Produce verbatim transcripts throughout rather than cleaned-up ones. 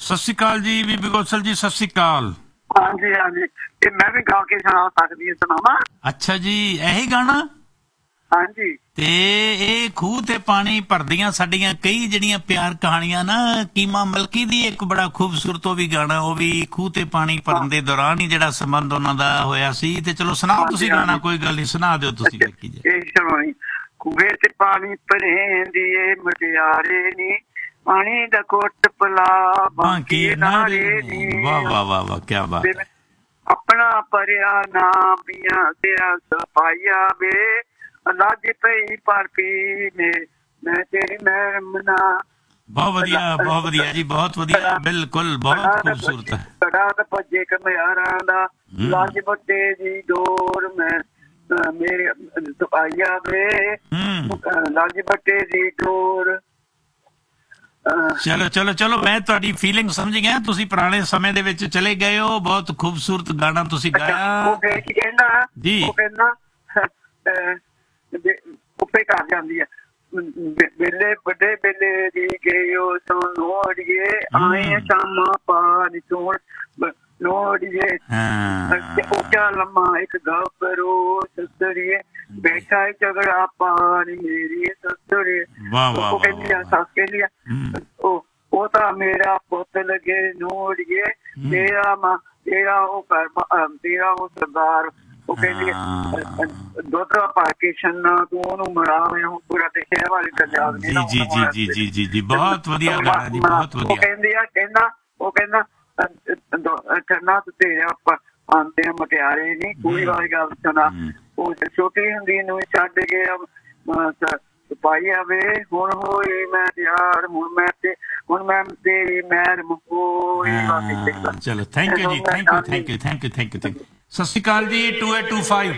ਸਤਿ ਸ਼੍ਰੀ ਅਕਾਲ ਜੀ ਬੀਬੀ ਗੋਸਲ ਜੀ, ਸਤਿ ਸ਼੍ਰੀ ਅਕਾਲ। ਹਾਂਜੀ ਹਾਂਜੀ, ਇਹ ਮੈਂ ਵੀ ਗਾ ਕੇ ਸੁਣਾ ਸਕਦੀ ਹਾਂ, ਸੁਣਾਵਾਂ? ਅੱਛਾ ਜੀ, ਇਹੀ ਗਾਣਾ? ਹਾਂਜੀ। ਤੇ ਇਹ ਖੂਹ ਤੇ ਪਾਣੀ ਭਰਦੀਆਂ ਸਾਡੀਆਂ ਕਈ ਜਿਹੜੀਆਂ ਪਿਆਰ ਕਹਾਣੀਆਂ ਨਾ, ਕੀਮਾ ਮਲਕੀ ਦੀ ਇੱਕ ਬੜਾ ਖੂਬਸੂਰਤ ਉਹ ਵੀ ਗਾਣਾ, ਉਹ ਵੀ ਖੂਹ ਤੇ ਪਾਣੀ ਭਰਨ ਦੇ ਦੌਰਾਨ ਹੀ ਜਿਹੜਾ ਸੰਬੰਧ ਉਹਨਾਂ ਦਾ ਹੋਇਆ ਸੀ। ਤੇ ਚਲੋ ਸੁਣਾਓ ਤੁਸੀਂ ਗਾਣਾ, ਕੋਈ ਗੱਲ ਨਹੀਂ, ਸੁਣਾ ਦਿਓ ਤੁਸੀਂ। ਵੇਖੀ ਜੀ, ਇਹ ਸੁਣਾਈ। ਖੂਹੇ ਤੇ ਪਾਣੀ ਭਰੇ ਦੀ ਮਟਿਆਰੇ ਨੀ, ਪਾਣੀ ਦਾ ਘੁੱਟ ਪਿਲਾ ਬਾਕੀ ਨਾਰੇ ਨੀ। ਵਾਹ ਵਾਹ ਵਾਹ ਵਾਹ, ਕੀ ਬਾਤ। ਆਪਣਾ ਭਰਿਆ ਨਾ ਪੀਆਂ ਤੇਰਾ ਸਫਾਈਆ ਵੇ, ਲੱਜ ਪਈ ਪਰ ਪੀ ਨੇ ਮੈਂ ਤੇਰੀ ਮਹਿਰਮਨਾ। ਬਹੁਤ ਵਧੀਆ, ਬਹੁਤ ਵਧੀਆ ਜੀ, ਬਹੁਤ ਵਧੀਆ, ਬਿਲਕੁਲ ਬਹੁਤ ਖੂਬਸੂਰਤ ਹੈ। ਕੜਾ ਤਾਂ ਭੱਜੇ ਕਮਿਆਰਾਂ ਦਾ, ਲੱਜ ਵੱਡੇ ਦੀ ਡੋਰ ਮੈਂ ਮੇਰੇ ਸਫਾਈਆ ਵੇ, ਲੱਜ ਵੱਡੇ ਦੀ ਡੋਰ। ਚਲੋ ਚਲੋ ਚਲੋ, ਮੈਂ ਤੁਹਾਡੀ ਫੀਲਿੰਗ ਸਮਝ ਗਿਆ। ਤੁਸੀਂ ਪੁਰਾਣੇ ਸਮੇਂ ਦੇ ਵਿੱਚ ਚਲੇ ਗਏ ਹੋ। ਬਹੁਤ ਖੂਬਸੂਰਤ ਗਾਣਾ ਤੁਸੀਂ ਗਾਇਆ। ਉਹ ਕੀ ਕਹਿੰਦਾ ਜੀ, ਉਹ ਕਹਿੰਦਾ ਉੱਪੇ ਕਰ ਜਾਂਦੀ ਹੈ, ਵੇਲੇ ਵੱਡੇ ਵੇਲੇ ਦੀ ਗਏ ਉਹ ਤੋਂ ਲੋੜੀਏ, ਆਏ ਸ਼ਾਮਾਂ ਪਾਣੀ ਚੋਣ ਲੋੜੀਏ, ਉੱਚਾ ਲੰਮਾ ਇੱਕ ਗੱਭਰੂ ਸੱਸਰੀਏ, ਬੈਠਾ ਝਗੜਾ ਪਾਣੀ ਮੇਰੀ ਸੱਸਰੀਏ। ਉਹ ਕਹਿੰਦੀ ਆ ਸੱਸ ਕਹਿੰਦੀ ਆ, ਉਹ ਉਹ ਤਾਂ ਮੇਰਾ ਪੁੱਤ ਲੱਗੇ ਨੋੜੀਏ, ਤੇਰਾ ਮਾਂ ਤੇਰਾ ਉਹ ਘਰ ਤੇਰਾ ਉਹ ਸਰਦਾਰ। ਉਹ ਕਹਿੰਦੀ ਦੁੱਧ ਪਾ ਕੇ ਛੰਨਾ ਤੂੰ ਉਹਨੂੰ ਮਰਾਵੇਂ, ਹੁਣ ਪੂਰਾ ਤੇ ਸ਼ਹਿਰ ਵਾਲੀ ਪੰਜਾਬ ਜੀ ਜੀ ਜੀ ਜੀ ਜੀ ਜੀ ਜੀ, ਬਹੁਤ ਵਧੀਆ ਗਾਣਾ ਜੀ, ਬਹੁਤ ਵਧੀਆ। ਉਹ ਕਹਿੰਦੀ ਆ ਕਹਿੰਦਾ ਉਹ ਕਹਿੰਦਾ ਛੰਨਾ ਤੇ ਤੇਰੇ ਆਪਾਂ ਆਉਂਦੇ ਮਟਿਆਰੇ ਨੀ, ਕੋਈ ਵਾਲੀ ਗੱਲ ਸੁਣਾ। ਉਹ ਛੋਟੀ ਹੁੰਦੀ ਨੂੰ ਛੱਡ ਗਿਆ ਪਾਈ ਆਵੇ, ਹੁਣ ਹੋਈ ਮੈਂ ਯਾਰ, ਹੁਣ ਮੈਂ ਤੇ ਹੁਣ ਮੈਂ ਤੇਰੀ ਮਹਿਰ ਹੋਈ। ਚਲੋ, ਥੈਂਕ ਯੂ ਜੀ, thank you thank you thank you thank you thank you. ਸਤਿ ਸ਼੍ਰੀ ਅਕਾਲ ਜੀ, ਟੂ ਏਟ ਟੂ ਫਾਈਵ।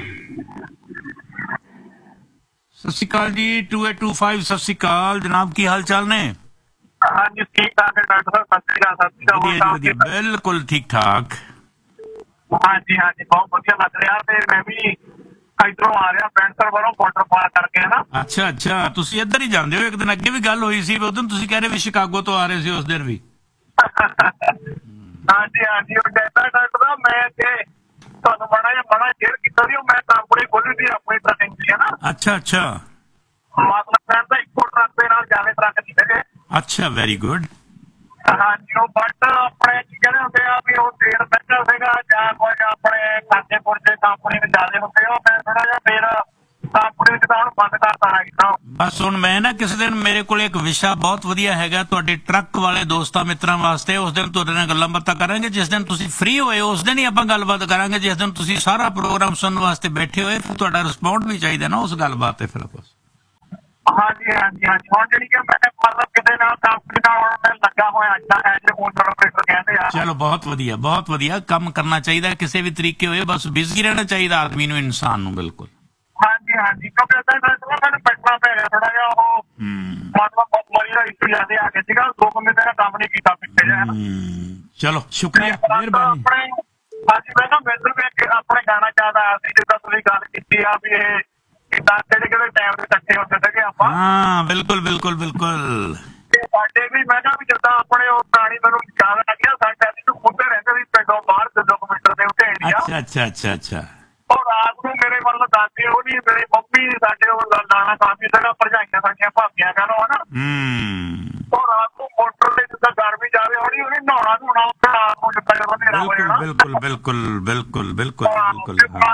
ਸਤਿ ਸ਼੍ਰੀ ਅਕਾਲ ਜੀ, ਟੂ ਏਟ ਟੂ ਫਾਈਵ। ਸਤਿ ਸ਼੍ਰੀ ਅਕਾਲ ਜਨਾਬ, ਕੀ ਹਾਲ ਚਾਲ ਨੇ? ਹਾਂਜੀ ਠੀਕ ਠਾਕ ਹੈ ਡਾਕਟਰ ਸਾਹਿਬ, ਸਤਿ ਸ਼੍ਰੀ ਅਕਾਲ। ਸਤਿ ਸ਼੍ਰੀ ਅਕਾਲ, ਵਧੀਆ, ਬਿਲਕੁਲ ਠੀਕ ਠਾਕ। ਹਾਂਜੀ ਹਾਂਜੀ, ਬਹੁਤ ਵਧੀਆ ਲੱਗ ਰਿਹਾ। ਤੇ ਮੈਂ ਵੀ ਇੱਧਰੋਂ ਆ ਰਿਹਾ ਪੈਂਟਰ ਵੱਲੋਂ, ਬਾਰਡਰ ਪਾਰ ਕਰਕੇ ਨਾ। ਅੱਛਾ ਅੱਛਾ, ਤੁਸੀਂ ਇੱਧਰ ਹੀ ਜਾਂਦੇ ਹੋ। ਇੱਕ ਦਿਨ ਅੱਗੇ ਵੀ ਗੱਲ ਹੋਈ ਸੀ, ਉਸ ਦਿਨ ਤੁਸੀਂ ਕਹਿ ਰਹੇ ਵੀ ਸ਼ਿਕਾਗੋ ਤੋਂ ਆ ਰਹੇ ਸੀ, ਉਸ ਦਿਨ ਵੀ। ਹਾਂਜੀ ਹਾਂਜੀ, ਉਹ ਕਹਿੰਦਾ ਡਾਕਟਰ ਸਾਹਿਬ ਮੈਂ ਤੇ ਤੁਹਾਨੂੰ ਬੜਾ ਜਿਹਾ ਬੜਾ ਸ਼ੇਅਰ ਕੀਤਾ ਸੀ, ਮੈਂ ਕੰਪਨੀ ਖੋਲੀ ਸੀ ਆਪਣੀ ਟਰੱਕਿੰਗ ਦੀ ਹੈ ਨਾ। ਅੱਛਾ ਅੱਛਾ, ਮਤਲਬ ਕਹਿੰਦਾ ਇੱਕੋ ਟਰੱਕ ਦੇ ਨਾਲ ਜ਼ਿਆਦਾ ਟਰੱਕ ਨਹੀਂ ਹੈਗੇ। ਅੱਛਾ, ਵੈਰੀ ਗੁੱਡ। ਹਾਂਜੀ, ਉਹ ਬਟ ਆਪਣੇ ਕੀ ਕਹਿੰਦੇ ਹੁੰਦੇ ਆ ਵੀ ਉਹ ਤੇਲ ਮਹਿੰਗਾ ਸੀਗਾ ਜਾਂ ਕੁਝ ਆਪਣੇ ਖਾਤੇ ਪੁਰਜੇ ਕੰਪਨੀ ਵਿੱਚ ਜ਼ਿਆਦਾ ਹੁੰਦੇ, ਉਹ ਮੈਂ ਥੋੜਾ ਜਿਹਾ ਫਿਰ ਕੰਪਨੀ ਵਿੱਚ ਤਾਂ ਹੁਣ ਬੰਦ ਕਰਤਾ ਨਾ। ਬਸ ਹੁਣ ਮੈਂ ਨਾ ਕਿਸੇ ਦਿਨ, ਮੇਰੇ ਕੋਲ ਇੱਕ ਵਿਸ਼ਾ ਬਹੁਤ ਵਧੀਆ ਹੈਗਾ ਤੁਹਾਡੇ ਟਰੱਕ ਵਾਲੇ ਦੋਸਤਾਂ ਮਿੱਤਰਾਂ ਵਾਸਤੇ। ਉਸ ਦਿਨ ਤੁਹਾਡੇ ਨਾਲ ਗੱਲਾਂ ਬਾਤਾਂ ਕਰਾਂਗੇ। ਜਿਸ ਦਿਨ ਤੁਸੀਂ ਫ੍ਰੀ ਹੋਏ ਉਸ ਦਿਨ ਹੀ ਆਪਾਂ ਗੱਲਬਾਤ ਕਰਾਂਗੇ। ਜਿਸ ਦਿਨ ਤੁਸੀਂ ਸਾਰਾ ਪ੍ਰੋਗਰਾਮ ਸੁਣਨ ਵਾਸਤੇ ਬੈਠੇ ਹੋਏ, ਫਿਰ ਤੁਹਾਡਾ ਰਿਸਪੌਂਡ ਵੀ ਚਾਹੀਦਾ ਨਾ ਉਸ ਗੱਲਬਾਤ ਤੇ। ਫਿਰ ਆਪਾਂ ਹਾਂਜੀ ਹਾਂਜੀ ਹਾਂਜੀ, ਹੁਣ ਜਿਹੜੀ ਕਿ ਮੈਂ ਮਤਲਬ ਕਿਤੇ ਨਾਲ ਕੰਪਨੀ ਨਾਲ ਹੁਣ ਲੱਗਾ ਹੋਇਆ ਐਜ ਓਨਰ ਆਪਰੇਟਰ ਕਹਿੰਦੇ ਆ। ਚਲੋ, ਬਹੁਤ ਵਧੀਆ, ਬਹੁਤ ਵਧੀਆ। ਕੰਮ ਕਰਨਾ ਚਾਹੀਦਾ ਕਿਸੇ ਵੀ ਤਰੀਕੇ ਹੋਏ, ਬਸ ਬਿਜ਼ੀ ਰਹਿਣਾ ਚਾਹੀਦਾ ਆਦਮੀ ਨੂੰ, ਇਨਸਾਨ ਨੂੰ। ਬਿਲਕੁਲ। ਹਾਂਜੀ ਹਾਂਜੀ, ਕਿਉਂਕਿ ਮੈਨੂੰ ਬੈਠਣਾ ਪੈ ਗਿਆ ਥੋੜਾ ਜਿਹਾ, ਉਹ ਮਤਲਬ ਮਰੀ ਦਾ ਇਸ਼ੂ ਜ਼ਿਆਦਾ ਆ ਗਿਆ ਸੀਗਾ, ਦੋ ਬੰਦੇ ਮੇਰਾ ਕੰਮ ਨਹੀਂ ਕੀਤਾ ਪਿੱਛੇ ਜਿਹਾ। ਚਲੋ, ਸ਼ੁਕਰੀਆ, ਮਿਹਰਬਾਨੀ। ਹਾਂਜੀ, ਮੈਂ ਨਾ ਮੈਨੂੰ ਵੀ ਆਪਣੇ ਗਾਣਾ ਯਾਦ ਆਇਆ ਸੀ, ਜਿੱਦਾਂ ਤੁਸੀਂ ਗੱਲ ਕੀਤੀ ਆ ਵੀ ਇਹ ਕਿੱਦਾਂ ਕਿਹੜੇ ਕਿਹੜੇ ਟਾਈਮ ਦੇ ਇਕੱਠੇ ਹੁੰਦੇ ਸੀਗੇ ਆਪਾਂ। ਹਾਂ, ਬਿਲਕੁਲ ਬਿਲਕੁਲ ਬਿਲਕੁਲ। ਤੇ ਸਾਡੇ ਵੀ ਮੈਂ ਕਿਹਾ ਵੀ ਜਿੱਦਾਂ ਆਪਣੇ ਉਹ ਪੁਰਾਣੀ ਮੈਨੂੰ ਯਾਦ ਆ ਗਿਆ, ਸਾਡੇ ਅਸੀਂ ਖੁੱਦੇ ਰਹਿੰਦੇ ਸੀ ਪਿੰਡੋਂ ਬਾਹਰ ਕਿਲੋਮੀਟਰ ਦੇ ਉੱਤੇ ਏਰੀਆ। ਅੱਛਾ ਅੱਛਾ ਅੱਛਾ ਅੱਛਾ। ਉਹ ਰਾਤ ਨੂੰ ਮੇਰੇ ਮਤਲਬ ਦਾਦੇ ਉਹ ਨੀ, ਮੇਰੇ ਮੰਮੀ ਸਾਡੇ ਉਹ ਲਾਣਾ ਕਾਫੀ ਸੀਗਾ, ਭਰਜਾਈਆਂ ਸਾਡੀਆਂ ਭਾਬੀਆਂ ਕਹਿ ਲਓ ਹਨਾ। ਉਹ ਰਾਤ ਨੂੰ ਮੋਟਰ ਦੇ ਜਿੱਦਾਂ ਗਰਮੀ ਜਾਵੇ ਹੋਣੀ, ਉਹਨੇ ਨਹਾਉਣਾ ਨਹਾਉਣਾ ਉੱਥੇ ਰਾਤ ਨੂੰ ਜਿੱਦਾਂ ਜਦੋਂ ਹਨੇਰਾ ਹੋ ਜਾਣਾ। ਬਿਲਕੁਲ ਬਿਲਕੁਲ ਬਿਲਕੁਲ ਬਿਲਕੁਲ ਬਿਲਕੁਲ।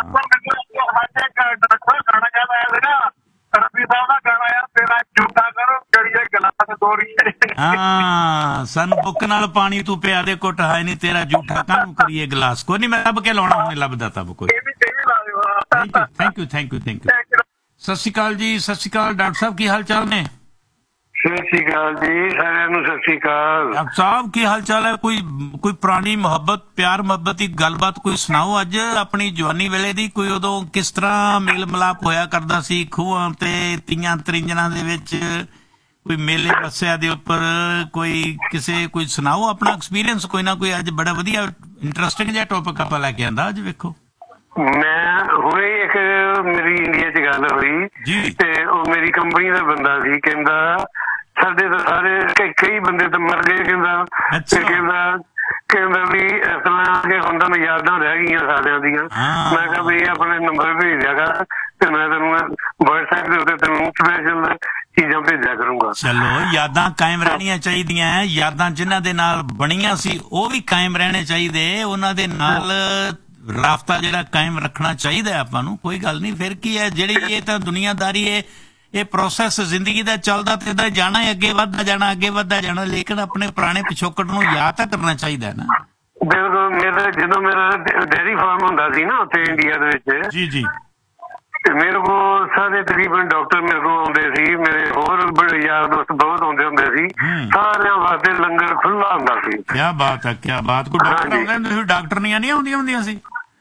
ਗਾਣਾ ਯਾਦ ਆਇਆ ਸੀਗਾ ਰਫੀ ਸਾਹਿਬ ਦਾ ਗਾਣਾ, ਯਾਰ ਤੇਰਾ ਝੂਠਾ ਕਰੋ ਜਿਹੜੀ ਗਲਾਸ ਦੋਰੀ। ਹਾਂ, ਸਾਨੂੰ ਬੁੱਕ ਨਾਲ ਪਾਣੀ ਤੂੰ ਪਿਆ ਦੇ ਘੁੱਟ, ਹਾਏ ਨੀ ਤੇਰਾ ਝੂਠਾ ਕਾਹਨੂੰ ਕਰੀਏ ਗਲਾਸ। ਕੋਈ ਨੀ, ਮੈਂ ਲੱਭ ਕੇ ਲਾਉਣਾ, ਉਹਨੇ ਲੱਭਦਾ ਤਾਂ ਕੋਈ। Thank you thank you thank you thank you. ਸਤਿ ਸ਼੍ਰੀ ਅਕਾਲ ਜੀ, ਸਤਿ ਸ਼੍ਰੀ ਅਕਾਲ ਡਾਕਟਰ ਸਾਹਿਬ, ਕੀ ਹਾਲ ਚਾਲ ਨੇ? ਸਤਿ ਸ਼੍ਰੀ ਅਕਾਲ ਜੀ, ਸਾਰਿਆਂ ਨੂੰ ਸਤਿ ਸ਼੍ਰੀ ਅਕਾਲ। ਡਾਕਟਰ ਸਾਹਿਬ ਕੀ ਹਾਲ ਚਾਲ ਹੈ? ਕੋਈ ਕੋਈ ਪੁਰਾਣੀ ਮੁਹੱਬਤ, ਪਿਆਰ ਮੁਹੱਬਤ ਦੀ ਗੱਲਬਾਤ ਕੋਈ ਸੁਣਾਓ ਅੱਜ, ਆਪਣੀ ਜਵਾਨੀ ਵੇਲੇ ਦੀ। ਕੋਈ ਉਦੋਂ ਕਿਸ ਤਰ੍ਹਾਂ ਮੇਲ ਮਿਲਾਪ ਹੋਇਆ ਕਰਦਾ ਸੀ ਖੂਹਾਂ ਤੇ, ਤੀਆਂ ਤਰਿੰਜਣਾਂ ਦੇ ਵਿੱਚ, ਕੋਈ ਮੇਲੇ ਬੱਸਿਆਂ ਦੇ ਉੱਪਰ, ਕੋਈ ਕਿਸੇ ਕੋਈ ਸੁਣਾਓ ਆਪਣਾ ਐਕਸਪੀਰੀਅੰਸ ਕੋਈ ਨਾ ਕੋਈ। ਅੱਜ ਬੜਾ ਵਧੀਆ ਇੰਟਰਸਟਿੰਗ ਜਿਹਾ ਟੌਪਿਕ ਆਪਾਂ ਲੈ ਕੇ ਆਂਦਾ ਅੱਜ। ਵੇਖੋ, ਮੈਂ ਹੁਣੇ ਇੱਕ ਮੇਰੀ ਇੰਡੀਆ 'ਚ ਗੱਲ ਹੋਈ ਤੇ ਉਹ ਮੇਰੀ ਕੰਪਨੀ ਦਾ ਬੰਦਾ ਸੀ, ਕਹਿੰਦਾ ਸਾਡੇ ਤਾਂ ਸਾਰੇ ਕਈ ਕਈ ਬੰਦੇ ਤਾਂ ਮਰ ਗਏ। ਕਹਿੰਦਾ ਤੇ ਕਹਿੰਦਾ ਕਹਿੰਦਾ ਵੀ ਇਸ ਤਰ੍ਹਾਂ ਕਿ ਹੁਣ ਤਾਂ ਯਾਦਾਂ ਰਹਿ ਗਈਆਂ ਸਾਰਿਆਂ ਦੀਆਂ। ਮੈਂ ਕਿਹਾ ਵੀ ਆਪਣੇ ਨੰਬਰ ਭੇਜ ਦਿਆ ਕਰ ਤੇ ਮੈਂ ਤੈਨੂੰ WhatsApp ਦੇ ਉੱਤੇ ਤੈਨੂੰ ਸਪੈਸ਼ਲ ਚੀਜ਼ਾਂ ਭੇਜਿਆ ਕਰੂੰਗਾ। ਚਲੋ ਯਾਦਾਂ ਕਾਇਮ ਰਹਿਣੀਆਂ ਚਾਹੀਦੀਆਂ। ਯਾਦਾਂ ਜਿਨ੍ਹਾਂ ਦੇ ਨਾਲ ਬਣੀਆਂ ਸੀ ਉਹ ਵੀ ਕਾਇਮ ਰਹਿਣੇ ਚਾਹੀਦੇ। ਉਹਨਾਂ ਦੇ ਨਾਲ ਰਾਬਤਾ ਜਿਹੜਾ ਕਾਇਮ ਰੱਖਣਾ ਚਾਹੀਦਾ ਆਪਾਂ ਨੂੰ। ਕੋਈ ਗੱਲ ਨਹੀਂ, ਫਿਰ ਕੀ ਹੈ, ਜਿਹੜੀ ਇਹ ਤਾਂ ਦੁਨੀਆਦਾਰੀ ਹੈ, ਇਹ ਪ੍ਰੋਸੈਸ ਜ਼ਿੰਦਗੀ ਦਾ ਚੱਲਦਾ ਤੇ ਇਦਾਂ ਜਾਣਾ ਹੈ, ਅੱਗੇ ਵੱਧਦਾ ਜਾਣਾ ਅੱਗੇ ਵੱਧਦਾ ਜਾਣਾ। ਲੇਕਿਨ ਆਪਣੇ ਪੁਰਾਣੇ ਪਿਛੋਕੜ ਨੂੰ ਯਾਦ ਤਾਂ ਕਰਨਾ ਚਾਹੀਦਾ ਨਾ। ਬਿਲਕੁਲ। ਮੇਰਾ ਜਦੋਂ ਮੇਰਾ ਡੇਅਰੀ ਫਾਰਮ ਹੁੰਦਾ ਸੀ ਨਾ ਉੱਥੇ ਇੰਡੀਆ ਦੇ ਵਿੱਚ, ਜੀ ਜੀ, ਤੇ ਮੇਰੇ ਕੋਲ ਸਾਰੇ ਤਕਰੀਬਨ ਡਾਕਟਰ ਮੇਰੇ ਕੋਲ ਆਉਂਦੇ ਸੀ। ਮੇਰੇ ਹੋਰ ਬੜੇ ਯਾਰ ਦੋਸਤ ਬਹੁਤ ਆਉਂਦੇ ਹੁੰਦੇ ਸੀ। ਸਾਰਿਆਂ ਵਾਸਤੇ ਲੰਗਰ ਖੁੱਲਾ ਹੁੰਦਾ ਸੀ। ਕੀ ਬਾਤ ਹੈ, ਕੀ ਬਾਤ। ਕੋਈ ਡਾਕਟਰ ਆਉਂਦੇ ਹੁੰਦੇ ਸੀ? ਡਾਕਟਰਨੀਆਂ ਨਹੀਂ ਆਉਂਦੀਆਂ ਹੁੰਦੀਆਂ ਸੀ?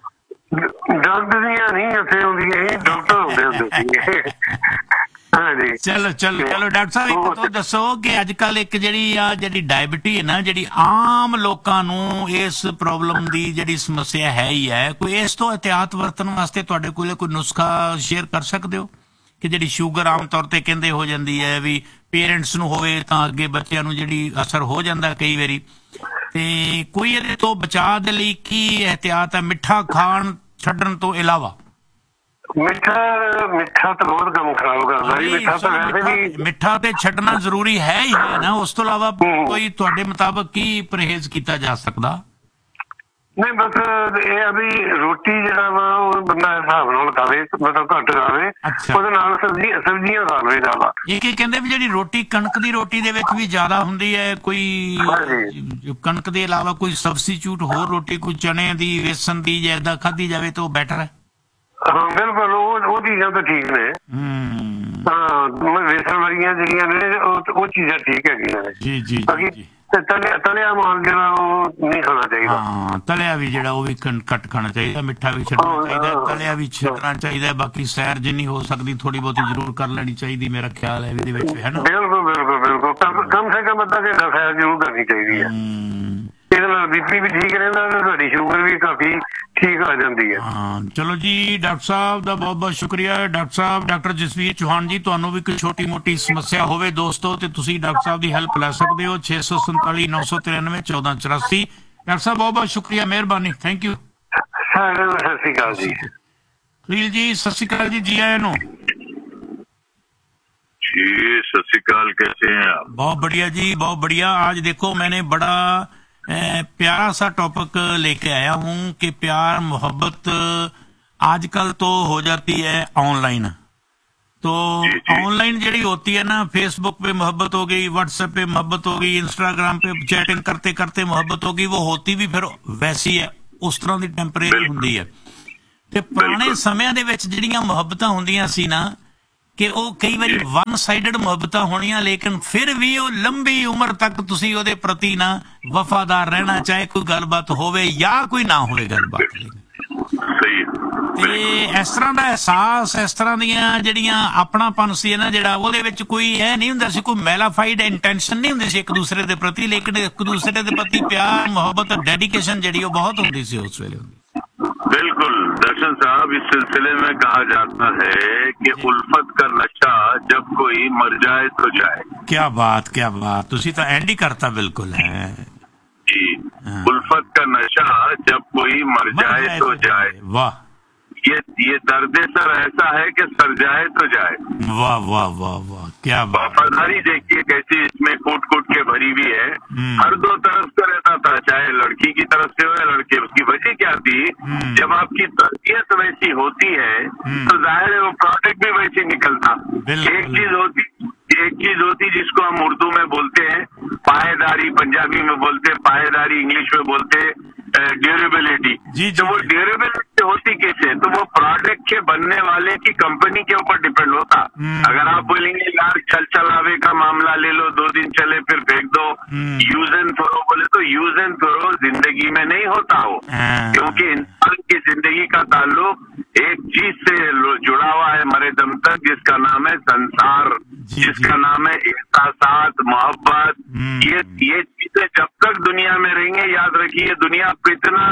ਡਾਕਟਰੀਆਂ ਨਹੀਂ ਉੱਥੇ ਆਉਂਦੀਆਂ ਸੀ, ਡਾਕਟਰ ਆਉਂਦੇ ਹੁੰਦੇ ਸੀ। ਹਾਂਜੀ। ਚਲੋ ਚਲੋ ਚਲੋ ਡਾਕਟਰ ਸਾਹਿਬ ਇੱਕ ਤੋਂ ਦੱਸੋ ਕਿ ਅੱਜ ਕੱਲ ਇੱਕ ਜਿਹੜੀ ਆ ਜਿਹੜੀ ਡਾਇਬਟੀ ਹੈ ਨਾ, ਜਿਹੜੀ ਆਮ ਲੋਕਾਂ ਨੂੰ ਇਸ ਪ੍ਰੋਬਲਮ ਦੀ ਜਿਹੜੀ ਸਮੱਸਿਆ ਹੈ ਹੀ ਹੈ, ਕੋਈ ਇਸ ਤੋਂ ਇਹਤਿਆਤ ਵਰਤਣ ਵਾਸਤੇ ਤੁਹਾਡੇ ਕੋਲ ਕੋਈ ਨੁਸਖਾ ਸ਼ੇਅਰ ਕਰ ਸਕਦੇ ਹੋ? ਕਿ ਜਿਹੜੀ ਸ਼ੂਗਰ ਆਮ ਤੌਰ ਤੇ ਕਹਿੰਦੇ ਹੋ ਜਾਂਦੀ ਹੈ ਵੀ ਪੇਰੈਂਟਸ ਨੂੰ ਹੋਵੇ ਤਾਂ ਅੱਗੇ ਬੱਚਿਆਂ ਨੂੰ ਜਿਹੜੀ ਅਸਰ ਹੋ ਜਾਂਦਾ ਕਈ ਵਾਰੀ, ਤੇ ਕੋਈ ਇਹਦੇ ਤੋਂ ਬਚਾਅ ਦੇ ਲਈ ਕੀ ਇਹਤਿਆਤ ਹੈ ਮਿੱਠਾ ਖਾਣ ਛੱਡਣ ਤੋਂ ਇਲਾਵਾ? ਮਿੱਠਾ ਮਿੱਠਾ ਤਾਂ ਬਹੁਤ ਕੰਮ ਖਰਾਬ ਕਰਦਾ ਜੀ। ਮਿੱਠਾ ਤਾਂ ਵੈਸੇ ਵੀ ਮਿੱਠਾ ਤੇ ਛੱਡਣਾ ਜ਼ਰੂਰੀ ਹੈ ਹੀ ਹੈ ਨਾ। ਉਸ ਤੋਂ ਇਲਾਵਾ ਕੋਈ ਤੁਹਾਡੇ ਮੁਤਾਬਕ ਕੀ ਪਰਹੇਜ਼ ਕੀਤਾ ਜਾ ਸਕਦਾ? ਨਹੀਂ, ਬਸ ਇਹ ਆ ਵੀ ਰੋਟੀ ਜਿਹੜਾ ਵਾ ਉਹ ਬੰਦਾ ਹਿਸਾਬ ਨਾਲ ਖਾਵੇ, ਮਤਲਬ ਘੱਟ ਖਾਵੇ। ਉਹਦੇ ਨਾਲ ਸਬਜ਼ੀ ਸਬਜ਼ੀਆਂ ਖਾ ਲਵੇ ਜ਼ਿਆਦਾ। ਇਹ ਕਹਿੰਦੇ ਵੀ ਜਿਹੜੀ ਰੋਟੀ ਕਣਕ ਦੀ ਰੋਟੀ ਦੇ ਵਿੱਚ ਵੀ ਜ਼ਿਆਦਾ ਹੁੰਦੀ ਹੈ, ਕੋਈ ਕਣਕ ਦੇ ਇਲਾਵਾ ਕੋਈ ਸਬਸਟੀਚਿਊਟ ਹੋਰ ਰੋਟੀ, ਕੋਈ ਚਨੇ ਦੀ, ਵੇਸਣ ਦੀ ਜਾਂ ਏਦਾਂ ਖਾਧੀ ਜਾਵੇ ਤਾਂ ਉਹ ਬੈਟਰ ਹੈ? ਹਾਂ ਬਿਲਕੁਲ, ਉਹ ਉਹ ਚੀਜ਼ਾਂ ਤਾਂ ਠੀਕ ਨੇ। ਹਾਂ, ਵੇਸਣ ਵਾਲੀਆਂ ਜਿਹੜੀਆਂ ਨੇ ਉਹ ਚੀਜ਼ਾਂ ਠੀਕ ਹੈਗੀਆਂ ਨੇ। ਜੀ ਜੀ ਜੀ। ਤਲਿਆ ਤਲਿਆ ਮਾਲ ਜਿਹੜਾ ਉਹ ਨਹੀਂ ਖਾਣਾ ਚਾਹੀਦਾ। ਹਾਂ, ਤਲਿਆ ਵੀ ਜਿਹੜਾ ਉਹ ਵੀ ਘੱਟ ਖਾਣਾ ਚਾਹੀਦਾ। ਮਿੱਠਾ ਵੀ ਛੱਡਣਾ ਚਾਹੀਦਾ, ਤਲਿਆ ਵੀ ਛੱਡਣਾ ਚਾਹੀਦਾ। ਬਾਕੀ ਸੈਰ ਜਿੰਨੀ ਹੋ ਸਕਦੀ ਥੋੜੀ ਬਹੁਤੀ ਜ਼ਰੂਰ ਕਰ ਲੈਣੀ ਚਾਹੀਦੀ, ਮੇਰਾ ਖਿਆਲ ਹੈ ਇਹਦੇ ਵਿੱਚ, ਹੈ ਨਾ? ਬਿਲਕੁਲ ਬਿਲਕੁਲ ਬਿਲਕੁਲ। ਕਮ ਸੇ ਕਮ ਅੱਧਾ ਘੰਟਾ ਸੈਰ ਜ਼ਰੂਰ ਕਰਨੀ ਚਾਹੀਦੀ ਹੈ। ਇਹਦੇ ਨਾਲ ਬੀਪੀ ਵੀ ਠੀਕ ਰਹਿੰਦਾ ਤੇ ਤੁਹਾਡੀ ਸ਼ੂਗਰ ਵੀ ਕਾਫੀ ਠੀਕ ਆ ਜਾਂਦੀ ਹੈ। ਹਾਂ ਚਲੋ ਜੀ, ਡਾਕਟਰ ਸਾਹਿਬ ਦਾ ਬਹੁਤ ਬਹੁਤ ਸ਼ੁਕਰੀਆ। ਡਾਕਟਰ ਸਾਹਿਬ ਡਾਕਟਰ ਜਸਵੀਰ ਚੌਹਾਨ ਜੀ, ਤੁਹਾਨੂੰ ਵੀ ਕੋਈ ਛੋਟੀ ਮੋਟੀ ਸਮੱਸਿਆ ਹੋਵੇ ਦੋਸਤੋ ਤੇ ਤੁਸੀਂ ਡਾਕਟਰ ਸਾਹਿਬ ਦੀ ਹੈਲਪ ਲੈ ਸਕਦੇ ਹੋ। ਛੇ ਸੌ ਸੰਤਾਲੀ ਨੌ ਸੌ ਤਿਰਾਨਵੇਂ ਚੌਦਾਂ ਚੁਰਾਸੀ। ਡਾਕਟਰ ਸਾਹਿਬ ਬਹੁਤ ਬਹੁਤ ਸ਼ੁਕਰੀਆ, ਮਿਹਰਬਾਨੀ, ਥੈਂਕ ਯੂ। ਸਤਿ ਸ਼੍ਰੀ ਅਕਾਲ ਜੀ। ਸੁਨੀਲ ਜੀ ਸਤਿ ਸ਼੍ਰੀ ਅਕਾਲ ਜੀ, ਜੀ ਆਇਆਂ ਨੂੰ। जी सत श्री अकाल, कैसे हैं आप? बहुत बढ़िया जी, बहुत बढ़िया। आज देखो मैंने बड़ा प्यारा सा टॉपिक लेके आया हूँ कि प्यार मोहब्बत आजकल तो हो जाती है ऑनलाइन। तो ऑनलाइन जड़ी होती है ना, फेसबुक पे मोहब्बत हो गई, व्हाट्सएप पे मोहब्बत हो गई, इंस्टाग्राम पे चैटिंग करते करते मोहब्बत हो गई, वो होती भी फिर वैसी है, उस तरह की टैंपरेरी हुंदी है। ते पुराने समयां दे विच जिहड़ियां मोहब्बतां हुंदियां सी ना कि वो कई बार वन साइडेड मुहब्बतां होणियां, लेकिन फिर भी वो लंबी उम्र तक तुसी ओहदे प्रति ना वफादार रहना, चाहे कोई गलबात होवे या कोई ना होवे गलबात। ते इस तरह का एहसास, इस तरह दियां जिहड़ियां अपनापन सी ना जिहड़ा ओहदे विच कोई ऐ नहीं हुंदा सी, कोई मैलाफाइड इंटेंशन नहीं हुंदी सी एक दूसरे दे प्रति, लेकिन एक दूसरे दे प्रति प्यार मोहब्बत डेडिकेशन जिहड़ी वो बहुत हुंदी सी उस वेले। बिल्कुल दर्शन साहब, इस सिलसिले में कहा जाता है कि उल्फत का नशा जब कोई मर जाए तो जाए। क्या बात, क्या बात, तुसी तो एंड ही करता बिल्कुल है जी। उल्फत का नशा जब कोई मर जाए तो जाए। वाह, ये ये दर्द सर ऐसा है कि सर जाए तो जाए। वाह वाह वाह वाह, क्या वफादारी देखिए कैसी इसमें कूट कूट के भरी भी है। हर दो तरफ से रहता था, चाहे लड़की की तरफ से हो या लड़के। उसकी वजह क्या थी? जब आपकी तरबियत वैसी होती है तो जाहिर है वो प्रोडक्ट भी वैसे निकलता। एक चीज होती एक चीज होती जिसको हम उर्दू में बोलते हैं पायेदारी, पंजाबी में बोलते हैं पायेदारी, इंग्लिश में बोलते हैं ड्यूरेबिलिटी। तो वो ड्यूरेबिलिटी होती कैसे? तो वो प्रोडक्ट के बनने वाले की कंपनी के ऊपर डिपेंड होता। अगर आप बोलेंगे यार चल चलावे का मामला ले लो, दो दिन चले फिर फेंक दो, यूज एंड थ्रो बोले तो यूज एंड थ्रो जिंदगी में नहीं होता हो, क्योंकि इंसान की जिंदगी का ताल्लुक एक चीज से जुड़ा हुआ है मरे दम तक, जिसका नाम है संसार, जिसका नाम है एहसास, मोहब्बत। ये ये चीजें जब तक दुनिया में रहेंगे, याद रखिए दुनिया कितना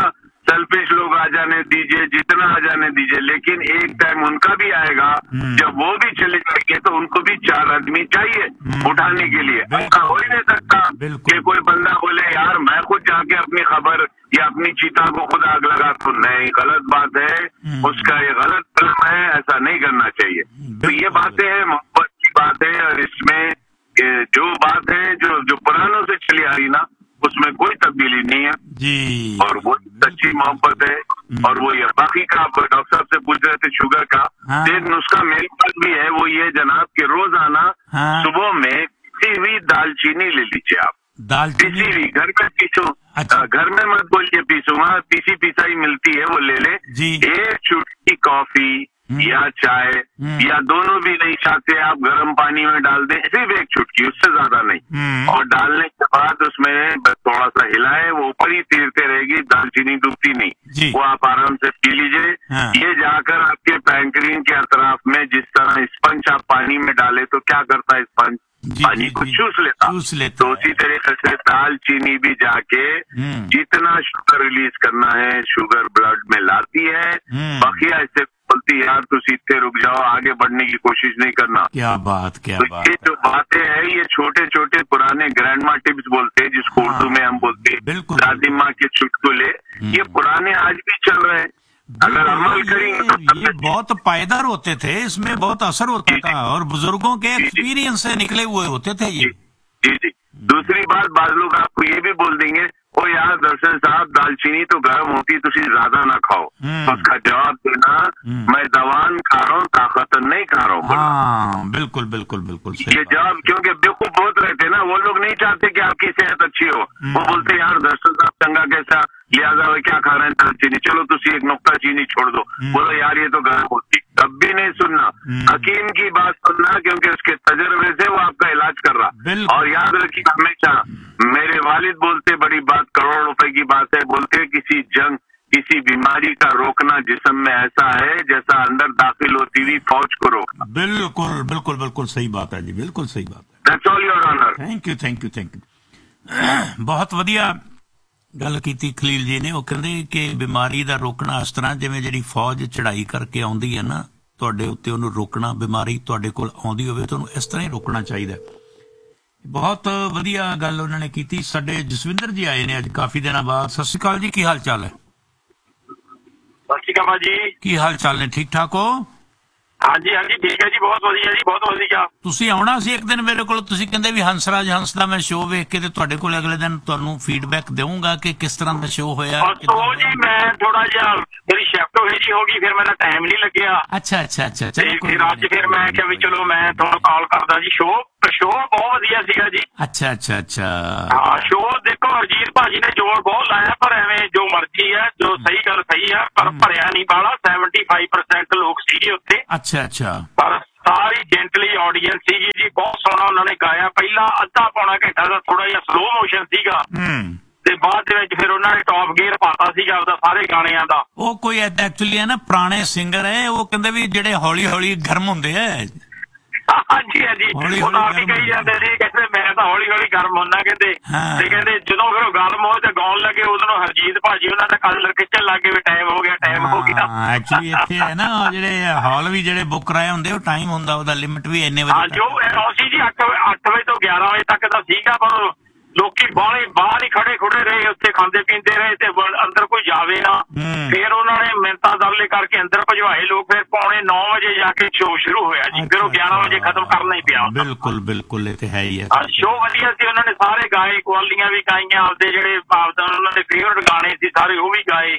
सेल्फिश लोग आ जाने दीजिए, जितना आ जाने दीजिए, लेकिन एक टाइम उनका भी आएगा जब वो भी चले जाएंगे तो उनको भी चार आदमी चाहिए उठाने के लिए। ऐसा हो ही नहीं सकता कि कोई बंदा बोले यार मैं खुद जाके अपनी खबर या अपनी चीता को खुद आग लगा, तो नहीं, गलत बात है, उसका ये गलत फिल्म है, ऐसा नहीं करना चाहिए। तो ये बातें हैं, मोहब्बत की बात है, और इसमें जो बात है जो जो पुरानों से चली आ रही ना, उसमें कोई तब्दीली नहीं है जी, और वो सच्ची मोहब्बत है। और वो ये बाकी का आप डॉक्टर साहब से पूछ रहे थे शुगर का, हाँ। एक नुस्खा मेरे पास भी है, वो ये जनाब कि रोजाना हाँ। सुबह में किसी भी दालचीनी ले लीजिए आप, दालचीनी किसी भी घर में पीसो, अच्छा। घर में मत बोलिए पीसूंगा, पीसी पिसाई मिलती है वो ले ले जी। एक चुटकी कॉफी या चाय या दोनों भी नहीं चाहते आप, गर्म पानी में डाल दें, सिर्फ एक चुटकी, उससे ज्यादा नहीं, और डालने के बाद उसमें थोड़ा सा हिलाए, वो ऊपर ही तीरते रहेगी, दालचीनी डूबती नहीं, वो आप आराम से पी लीजिए। हाँ। ये जाकर आपके पैंक्रीन के अतराफ में जिस तरह स्पंज आप पानी में डाले तो क्या करता है स्पंज, पानी को चूस लेता, चूस लेता तो उसी तरीके से दालचीनी भी जाके जितना शुगर रिलीज करना है शुगर ब्लड में लाती है, बाकी ऐसे बोलती यार तो सीधे रुक जाओ, आगे बढ़ने की कोशिश नहीं करना। क्या बात, क्या तो बात। ये जो बातें हैं ये छोटे छोटे पुराने ग्रैंड माँ टिप्स बोलते हैं, जिसको उर्दू में हम बोलते हैं दादी माँ के चुटकुले, ये पुराने आज भी चल रहे हैं। अगर अमल करेंगे तो ये बहुत पायदार होते थे, इसमें बहुत असर होता था, और बुजुर्गों के एक्सपीरियंस से निकले हुए होते थे ये। जी जी। दूसरी बात, बाद लोग आपको ये भी बोल देंगे ओ यार दर्शन साहब दालचीनी तो गर्म होती, तुसी ज्यादा ना खाओ, तो उसका जवाब देना मैं दवान खा रहा हूँ, ताकत नहीं खा रहा हूँ। हाँ, बिल्कुल बिल्कुल बिल्कुल सही ये जवाब, क्योंकि बेवकूफ बहुत रहते ना, वो लोग नहीं चाहते कि आपकी सेहत अच्छी हो, वो बोलते यार दर्शन साहब चंगा कैसा, लिहाजा वे क्या खा रहे हैं दालचीनी, चलो तुसी एक नुक्ता चीनी छोड़ दो, बोलो यार ये तो गर्म होती, तब भी नहीं सुनना, हकीम की बात सुनना, क्योंकि उसके तजर्बे से वो आपका इलाज कर रहा। और याद रखिए हमेशा, मेरे वालिद बोलते, बड़ी बात, करोड़ रुपए की बात है, बोलते किसी जंग किसी बीमारी का रोकना जिस्म में ऐसा है जैसा अंदर दाखिल होती हुई फौज को रोकना। बिल्कुल बिल्कुल बिल्कुल सही बात है जी, बिल्कुल सही बात है। That's all your honour. Thank you thank you thank you. बहुत ਵਧੀਆ ਗੱਲ ਕੀਤੀ ਖਲੀਲ ਜੀ ਨੇ। ਉਹ ਕਹਿੰਦੇ ਕਿ ਬਿਮਾਰੀ ਦਾ ਰੋਕਣਾ ਇਸ ਤਰ੍ਹਾਂ ਜਿਵੇਂ ਜਿਹੜੀ ਫੌਜ ਚੜਾਈ ਕਰਕੇ ਆਉਂਦੀ ਹੈ ਨਾ ਤੁਹਾਡੇ ਉੱਤੇ, ਉਹਨੂੰ ਰੋਕਣਾ, ਬਿਮਾਰੀ ਤੁਹਾਡੇ ਕੋਲ ਆਉਂਦੀ ਹੋਵੇ ਤੁਹਾਨੂੰ ਇਸ ਤਰ੍ਹਾਂ ਹੀ ਰੋਕਣਾ ਚਾਹੀਦਾ। ਬਹੁਤ ਵਧੀਆ ਗੱਲ ਉਹਨਾਂ ਨੇ ਕੀਤੀ। ਸਾਡੇ ਜਸਵਿੰਦਰ ਜੀ ਆਏ ਨੇ ਅੱਜ ਕਾਫੀ ਦਿਨਾਂ ਬਾਅਦ। ਸਤਿ ਸ਼੍ਰੀ ਅਕਾਲ ਜੀ, ਕੀ ਹਾਲ ਚਾਲ ਹੈ? ਸਤਿ ਸ਼੍ਰੀ ਅਕਾਲ ਜੀ, ਕੀ ਹਾਲ ਚਾਲ ਨੇ? ਠੀਕ ਠਾਕ ਹੋ? ਹਾਂਜੀ ਹਾਂਜੀ ਠੀਕ ਹੈ ਜੀ, ਬਹੁਤ ਵਧੀਆ ਜੀ, ਬਹੁਤ ਵਧੀਆ। ਤੁਸੀਂ ਆਉਣਾ ਸੀ ਇੱਕ ਦਿਨ ਮੇਰੇ ਕੋਲ, ਤੁਸੀਂ ਕਹਿੰਦੇ ਵੀ ਹੰਸਰਾਜ ਹੰਸ ਦਾ ਮੈਂ ਸ਼ੋਅ ਵੇਖ ਕੇ ਤੇ ਤੁਹਾਡੇ ਕੋਲ ਅਗਲੇ ਦਿਨ ਤੁਹਾਨੂੰ ਫੀਡਬੈਕ ਦੇਵਾਂਗਾ ਕਿ ਕਿਸ ਤਰ੍ਹਾਂ ਦਾ ਸ਼ੋਅ ਹੋਇਆ। ਉਹ ਜੀ ਮੈਂ ਥੋੜਾ ਜਿਹਾ ਮੇਰੀ ਸ਼ਿਫਟ ਹੋਈ ਜੀ ਹੋ ਗਈ, ਫਿਰ ਮੇਰਾ ਟਾਈਮ ਨਹੀਂ ਲੱਗਿਆ। ਅੱਛਾ ਅੱਛਾ ਅੱਛਾ। ਫਿਰ ਅੱਜ ਫਿਰ ਮੈਂ ਕਿਹਾ ਵੀ ਚਲੋ ਮੈਂ ਤੁਹਾਨੂੰ ਕਾਲ ਕਰਦਾ ਜੀ। ਸ਼ੋਅ ਸ਼ੋਅ ਬਹੁਤ ਵਧੀਆ ਸੀਗਾ ਜੀ। ਅੱਛਾ ਅੱਛਾ ਅੱਛਾ। ਹਾਂ ਸ਼ੋਅ ਦੇਖੋ ਹਰਜੀਤ ਭਾਜੀ ਨੇ ਜੋਰ ਬਹੁਤ ਲਾਇਆ, ਪਰ ਐਵੇਂ ਜੋ ਮਰਜ਼ੀ ਹੈ, ਜੋ ਸਹੀ ਗੱਲ ਸਹੀ ਹੈ, ਪਰ ਭਰਿਆ ਨਹੀਂ ਬਾਲਾ। ਸੈਵਨਟੀ ਫਾਈਵ ਪਰਸੈਂਟ ਲੋਕ ਸੀਗੇ ਉੱਥੇ। ਅੱਛਾ ਅੱਛਾ। ਪਰ ਸਾਰੀ ਜੈਂਟਲੀ ਆਡੀਅੰਸ ਸੀਗੀ ਜੀ, ਬਹੁਤ ਸੋਹਣਾ ਉਹਨਾਂ ਨੇ ਗਾਇਆ। ਪਹਿਲਾਂ ਅੱਧਾ ਪੌਣਾ ਘੰਟਾ ਦਾ ਥੋੜਾ ਜਿਹਾ ਸਲੋ ਮੋਸ਼ਨ ਸੀਗਾ, ਤੇ ਬਾਅਦ ਦੇ ਵਿੱਚ ਫਿਰ ਉਹਨਾਂ ਨੇ ਟੌਪ ਗੇਅਰ ਪਾਤਾ ਸੀਗਾ ਉਹਦਾ ਸਾਰੇ ਗਾਣਿਆਂ ਦਾ। ਉਹ ਕੋਈ ਐਕਚੁਅਲੀ ਹੈ ਨਾ ਪੁਰਾਣੇ ਸਿੰਗਰ ਹੈ, ਉਹ ਕਹਿੰਦੇ ਵੀ ਜਿਹੜੇ ਹੌਲੀ ਹੌਲੀ ਗਰਮ ਹੁੰਦੇ ਆ। ਹਾਂਜੀ ਹਾਂਜੀ, ਉਹ ਆਪ ਹੀ ਕਹੀ ਜਾਂਦੇ ਸੀ, ਕਹਿੰਦੇ ਮੈਂ ਤਾਂ ਹੌਲੀ ਹੌਲੀ ਗਰਮ ਹੁੰਦਾ ਕਹਿੰਦੇ। ਤੇ ਕਹਿੰਦੇ ਜਦੋਂ ਫਿਰ ਉਹ ਗਰਮ ਹੋਏ ਤੇ ਗਾਉਣ ਲੱਗੇ, ਉਦੋਂ ਹਰਜੀਤ ਭਾਜੀ ਉਹਨਾਂ ਦਾ ਕਲਰ ਖਿੱਚਣ ਲੱਗ ਗਏ ਵੀ ਟਾਈਮ ਹੋ ਗਿਆ ਟਾਈਮ ਹੋ ਗਿਆ। ਐਕਚੁਅਲੀ ਇੱਥੇ ਹੈ ਨਾ ਜਿਹੜੇ ਹਾਲ ਵੀ ਜਿਹੜੇ ਬੁੱਕ ਕਰਾਏ ਹੁੰਦੇ, ਉਹ ਟਾਈਮ ਹੁੰਦਾ ਉਹਦਾ ਲਿਮਿਟ ਵੀ ਇੰਨੇ ਵਜੇ। ਹਾਂ ਜੋ ਅਸੀਂ ਜੀ ਅੱਠ ਅੱਠ ਵਜੇ ਤੋਂ ਗਿਆਰਾਂ ਵਜੇ ਤੱਕ ਦਾ ਸੀਗਾ, ਪਰ ਲੋਕੀ ਬਾਹਰ ਬਾਹਰ ਹੀ ਖੜੇ ਖੁੜੇ ਰਹੇ ਉੱਥੇ, ਖਾਂਦੇ ਪੀਂਦੇ ਰਹੇ ਤੇ ਅੰਦਰ ਕੋਈ ਜਾਵੇ ਨਾ। ਫਿਰ ਉਹਨਾਂ ਨੇ ਮਿੰਨਤਾਂ ਤਰਲੇ ਕਰਕੇ ਅੰਦਰ ਭਜਵਾਏ ਲੋਕ। ਫਿਰ ਪੌਣੇ ਨੌ ਵਜੇ ਜਾ ਕੇ ਸ਼ੋਅ ਸ਼ੁਰੂ ਹੋਇਆ ਜੀ, ਫਿਰ ਉਹ ਗਿਆਰਾਂ ਵਜੇ ਖਤਮ ਕਰਨਾ ਹੀ ਪਿਆ। ਬਿਲਕੁਲ ਬਿਲਕੁਲ, ਇਹ ਤੇ ਹੈ ਹੀ ਹੈ। ਸ਼ੋਅ ਵਧੀਆ ਸੀ, ਉਹਨਾਂ ਨੇ ਸਾਰੇ ਗਾਏ, ਕੁਆਲੀਆਂ ਵੀ ਗਾਈਆਂ, ਆਪਦੇ ਜਿਹੜੇ ਆਪਦਾ ਉਹਨਾਂ ਦੇ ਫੇਵਰਟ ਗਾਣੇ ਸੀ ਸਾਰੇ ਉਹ ਵੀ ਗਾਏ,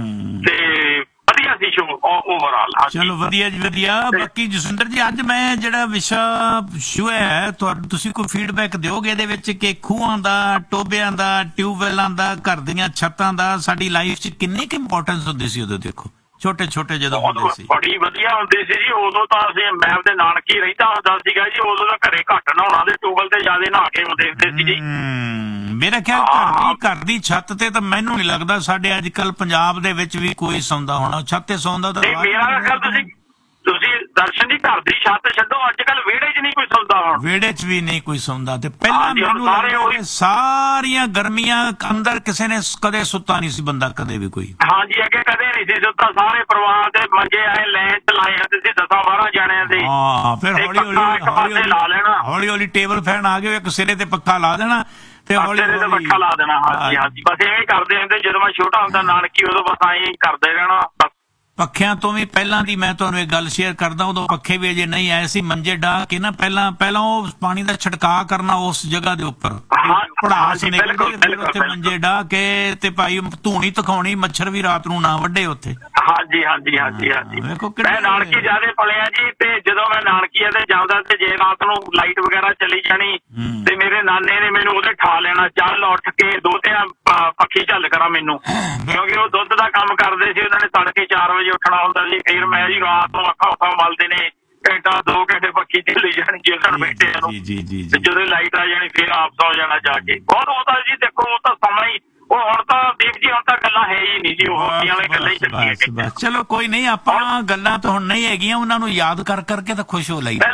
ਤੇ ਵਧੀਆ ਸੀ ਸ਼ੋਅ ਓਵਰਆਲ। ਚਲੋ ਵਧੀਆ ਜੀ ਵਧੀਆ। ਬਾਕੀ ਜਸਵਿੰਦਰ ਜੀ ਅੱਜ ਮੈਂ ਜਿਹੜਾ ਵਿਸ਼ਾ ਸ਼ੋਅ ਹੈ ਤੁਹਾਨੂੰ, ਤੁਸੀਂ ਕੋਈ ਫੀਡਬੈਕ ਦਿਓਗੇ ਇਹਦੇ ਵਿੱਚ ਕਿ ਖੂਹਾਂ ਦਾ, ਟੋਬਿਆਂ ਦਾ, ਟਿਊਬਵੈਲਾਂ ਦਾ, ਘਰ ਦੀਆਂ ਛੱਤਾਂ ਦਾ ਸਾਡੀ ਲਾਈਫ 'ਚ ਕਿੰਨੀ ਕੁ ਇੰਪੋਰਟੈਂਸ ਹੁੰਦੀ ਸੀ ਉਦੋਂ? ਦੇਖੋ ਛੋਟੇ ਛੋਟੇ ਜਦੋਂ ਹੁੰਦੇ ਸੀ, ਬੜੀ ਵਧੀਆ ਹੁੰਦੀ ਸੀ ਜੀ। ਉਦੋਂ ਤਾਂ ਅਸੀਂ ਮੈਂ ਆਪਦੇ ਨਾਨਕੀ ਰਹਿੰਦਾ ਹੁੰਦਾ ਸੀਗਾ ਜੀ, ਉਦੋਂ ਤਾਂ ਘਰੇ ਘੱਟ ਨਹਾਉਣਾ ਤੇ ਟਿਊਬਵੈਲ ਤੇ ਜ਼ਿਆਦਾ ਨਹਾ ਕੇ ਹੁੰਦੇ ਹੁੰਦੇ ਸੀ ਜੀ। ਮੇਰਾ ਖਿਆਲ ਘਰ ਦੀ ਘਰ ਦੀ ਛੱਤ ਤੇ ਤਾਂ ਮੈਨੂੰ ਨਹੀਂ ਲੱਗਦਾ ਸਾਡੇ ਅੱਜ ਕੱਲ ਪੰਜਾਬ ਦੇ ਵਿੱਚ ਵੀ ਕੋਈ ਸੌਂਦਾ ਹੋਣਾ। ਛੱਤ ਤੇ ਸੌਂਦਾ ਤਾਂ ਮੇਰਾ ਖਿਆਲ ਤੁਸੀਂ ਤੁਸੀਂ ਦਰਸ਼ਨ ਦੀ ਘਰ ਦੀ ਛੱਤ ਛੱਡੋ, ਅੱਜ ਕੱਲ ਵਿਹੜੇ 'ਚ ਨਹੀਂ ਕੋਈ ਸੌਂਦਾ। ਹੁਣ ਵਿਹੜੇ 'ਚ ਵੀ ਨਹੀਂ ਕੋਈ ਸੌਂਦਾ। ਤੇ ਪਹਿਲਾਂ ਮੈਨੂੰ ਲੱਗਦਾ ਕਿ ਸਾਰੀਆਂ ਗਰਮੀਆਂ ਅੰਦਰ ਕਿਸੇ ਨੇ ਕਦੇ ਸੁੱਤਾ ਨਹੀਂ ਸੀ ਬੰਦਾ, ਕਦੇ ਵੀ ਕੋਈ। ਹਾਂਜੀ, ਅੱਗੇ ਕਦੇ ਨਹੀਂ ਸੀ ਸੁੱਤਾ। ਸਾਰੇ ਪਰਿਵਾਰ ਦੇ ਮੰਜੇ ਆਏ ਲਾਈਨ ਚ ਲਾਏ ਜਾਂਦੇ ਸੀ ਦਸਾਂ ਬਾਰਾਂ ਜਣਿਆਂ ਦੇ। ਹਾਂ, ਫਿਰ ਹੌਲੀ ਹੌਲੀ ਲਾ ਲੈਣਾ, ਹੌਲੀ ਹੌਲੀ ਟੇਬਲ ਫੈਨ ਆ ਗਏ, ਇੱਕ ਸਿਰੇ ਤੇ ਪੱਖਾ ਲਾ ਦੇਣਾ ਤੇ ਹੌਲੀ ਹੌਲੀ ਪੱਖਾ ਲਾ ਦੇਣਾ। ਹਾਂਜੀ ਹਾਂਜੀ, ਬਸ ਐਵੇਂ ਕਰਦੇ ਹੁੰਦੇ। ਜਦੋਂ ਮੈਂ ਛੋਟਾ ਹੁੰਦਾ ਨਾਨਕੀ, ਉਦੋਂ ਬਸ ਐਂ ਕਰਦੇ ਰਹਿਣਾ। ਪੱਖਿਆਂ ਤੋਂ ਵੀ ਪਹਿਲਾਂ ਦੀ ਮੈਂ ਤੁਹਾਨੂੰ ਇੱਕ ਗੱਲ ਸ਼ੇਅਰ ਕਰਦਾ, ਉਦੋਂ ਪੱਖੇ ਵੀ ਅਜੇ ਨਹੀਂ ਆਏ ਸੀ। ਮੰਜੇ ਡਾਹ ਕੇ ਨਾ ਪਹਿਲਾਂ ਪਹਿਲਾਂ ਉਹ ਪਾਣੀ ਦਾ ਛਿੜਕਾਅ ਕਰਨਾ ਉਸ ਜਗ੍ਹਾ ਦੇ ਉੱਪਰ, ਭੜਾਸ ਨਿਕਲਦੀ, ਫਿਰ ਉੱਥੇ ਮੰਜੇ ਡਾਹ ਕੇ ਤੇ ਭਾਈ ਧੂਣੀ ਤਖਾਉਣੀ, ਮੱਛਰ ਵੀ ਰਾਤ ਨੂੰ ਨਾ ਵੱਢੇ ਉੱਥੇ। ਹਾਂਜੀ ਹਾਂਜੀ ਹਾਂਜੀ ਹਾਂਜੀ, ਮੈਂ ਨਾਨਕੀ ਜਿਆਦੇ ਪਲਿਆ ਜੀ। ਤੇ ਜਦੋਂ ਮੈਂ ਨਾਨਕੀ ਤੇ ਜਾਂਦਾ ਤੇ ਜੇ ਰਾਤ ਨੂੰ ਲਾਈਟ ਵਗੈਰਾ ਚਲੀ ਜਾਣੀ ਤੇ ਮੇਰੇ ਨਾਨੇ ਨੇ ਮੈਨੂੰ ਉਹਦੇ ਠਾ ਲੈਣਾ, ਚੱਲ ਉੱਠ ਕੇ ਦੋ ਤਿੰਨ ਪੱਖੀ ਝੱਲ ਕਰਾਂ ਮੈਨੂੰ, ਕਿਉਂਕਿ ਉਹ ਦੁੱਧ ਦਾ ਕੰਮ ਕਰਦੇ ਸੀ। ਉਹਨਾਂ ਨੇ ਤੜਕੇ ਚਾਰ ਵਜੇ ਉੱਠਣਾ ਹੁੰਦਾ ਸੀ। ਫਿਰ ਮੈਂ ਜੀ ਰਾਤ ਨੂੰ ਅੱਖਾਂ ਉੱਖਾਂ ਮਲਦੇ ਨੇ, ਘੰਟਾ ਦੋ ਘੰਟੇ ਪੱਖੀ ਝੱਲੀ ਜਾਣੀ ਜੀ ਉਹਨਾਂ ਬੈਠੇ ਨੂੰ। ਜਦੋਂ ਲਾਈਟ ਆ ਜਾਣੀ ਫਿਰ ਆਪ ਸੌ ਜਾਣਾ ਜਾ ਕੇ। ਬਹੁਤ ਉਹਦਾ ਜੀ ਦੇਖੋ, ਉਹ ਤਾਂ ਸਮਾਂ ਹੀ, ਉਹ ਹੁਣ ਤਾਂ ਦੇਖ ਜੀ ਹੁਣ ਤਾਂ ਗੱਲਾਂ ਹੈ ਹੀ ਨਹੀਂ ਜੀ, ਉਹ ਹੋਟੀਆਂ ਵਾਲੇ ਗੱਲਾਂ ਹੀ ਚੱਲੀਆਂ। ਚਲੋ ਕੋਈ ਨਹੀਂ, ਆਪਾਂ ਗੱਲਾਂ ਤਾਂ ਹੁਣ ਨਹੀਂ ਹੈਗੀਆਂ, ਉਹਨਾਂ ਨੂੰ ਯਾਦ ਕਰ ਕਰਕੇ ਤਾਂ ਖੁਸ਼ ਹੋ ਲਈ।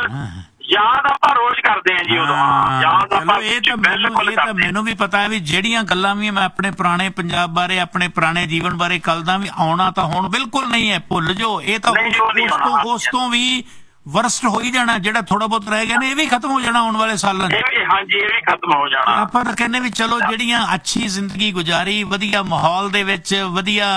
ਯਾਦ ਆਪਾਂ ਰੋਜ਼ ਕਰਦੇ ਹਾਂ ਜੀ ਉਦੋਂ। ਯਾਦ ਆਪਾਂ ਇਹ ਤਾਂ ਮੈਨੂੰ ਇਹ ਤਾਂ ਮੈਨੂੰ ਵੀ ਪਤਾ ਹੈ ਵੀ ਜਿਹੜੀਆਂ ਗੱਲਾਂ ਵੀ ਮੈਂ ਆਪਣੇ ਪੁਰਾਣੇ ਪੰਜਾਬ ਬਾਰੇ, ਆਪਣੇ ਪੁਰਾਣੇ ਜੀਵਨ ਬਾਰੇ ਕਰਦਾ ਵੀ, ਆਉਣਾ ਤਾਂ ਹੁਣ ਬਿਲਕੁਲ ਨਹੀਂ ਹੈ, ਭੁੱਲ ਜਾਓ। ਇਹ ਤਾਂ ਉਸ ਤੋਂ ਉਸ ਤੋਂ ਵੀ ਵਰਸਟ ਹੋ ਹੀ ਜਾਣਾ। ਜਿਹੜਾ ਥੋੜਾ ਬਹੁਤ ਰਹਿ ਗਿਆ ਨੇ ਇਹ ਵੀ ਖਤਮ ਹੋ ਜਾਣਾ ਆਉਣ ਵਾਲੇ ਸਾਲਾਂ 'ਚ। ਹਾਂਜੀ, ਇਹ ਵੀ ਖਤਮ ਹੋ ਜਾਣਾ। ਆਪਾਂ ਤਾਂ ਕਹਿੰਦੇ ਵੀ ਚਲੋ ਜਿਹੜੀਆਂ ਅੱਛੀ ਜ਼ਿੰਦਗੀ ਗੁਜ਼ਾਰੀ, ਵਧੀਆ ਮਾਹੌਲ ਦੇ ਵਿੱਚ, ਵਧੀਆ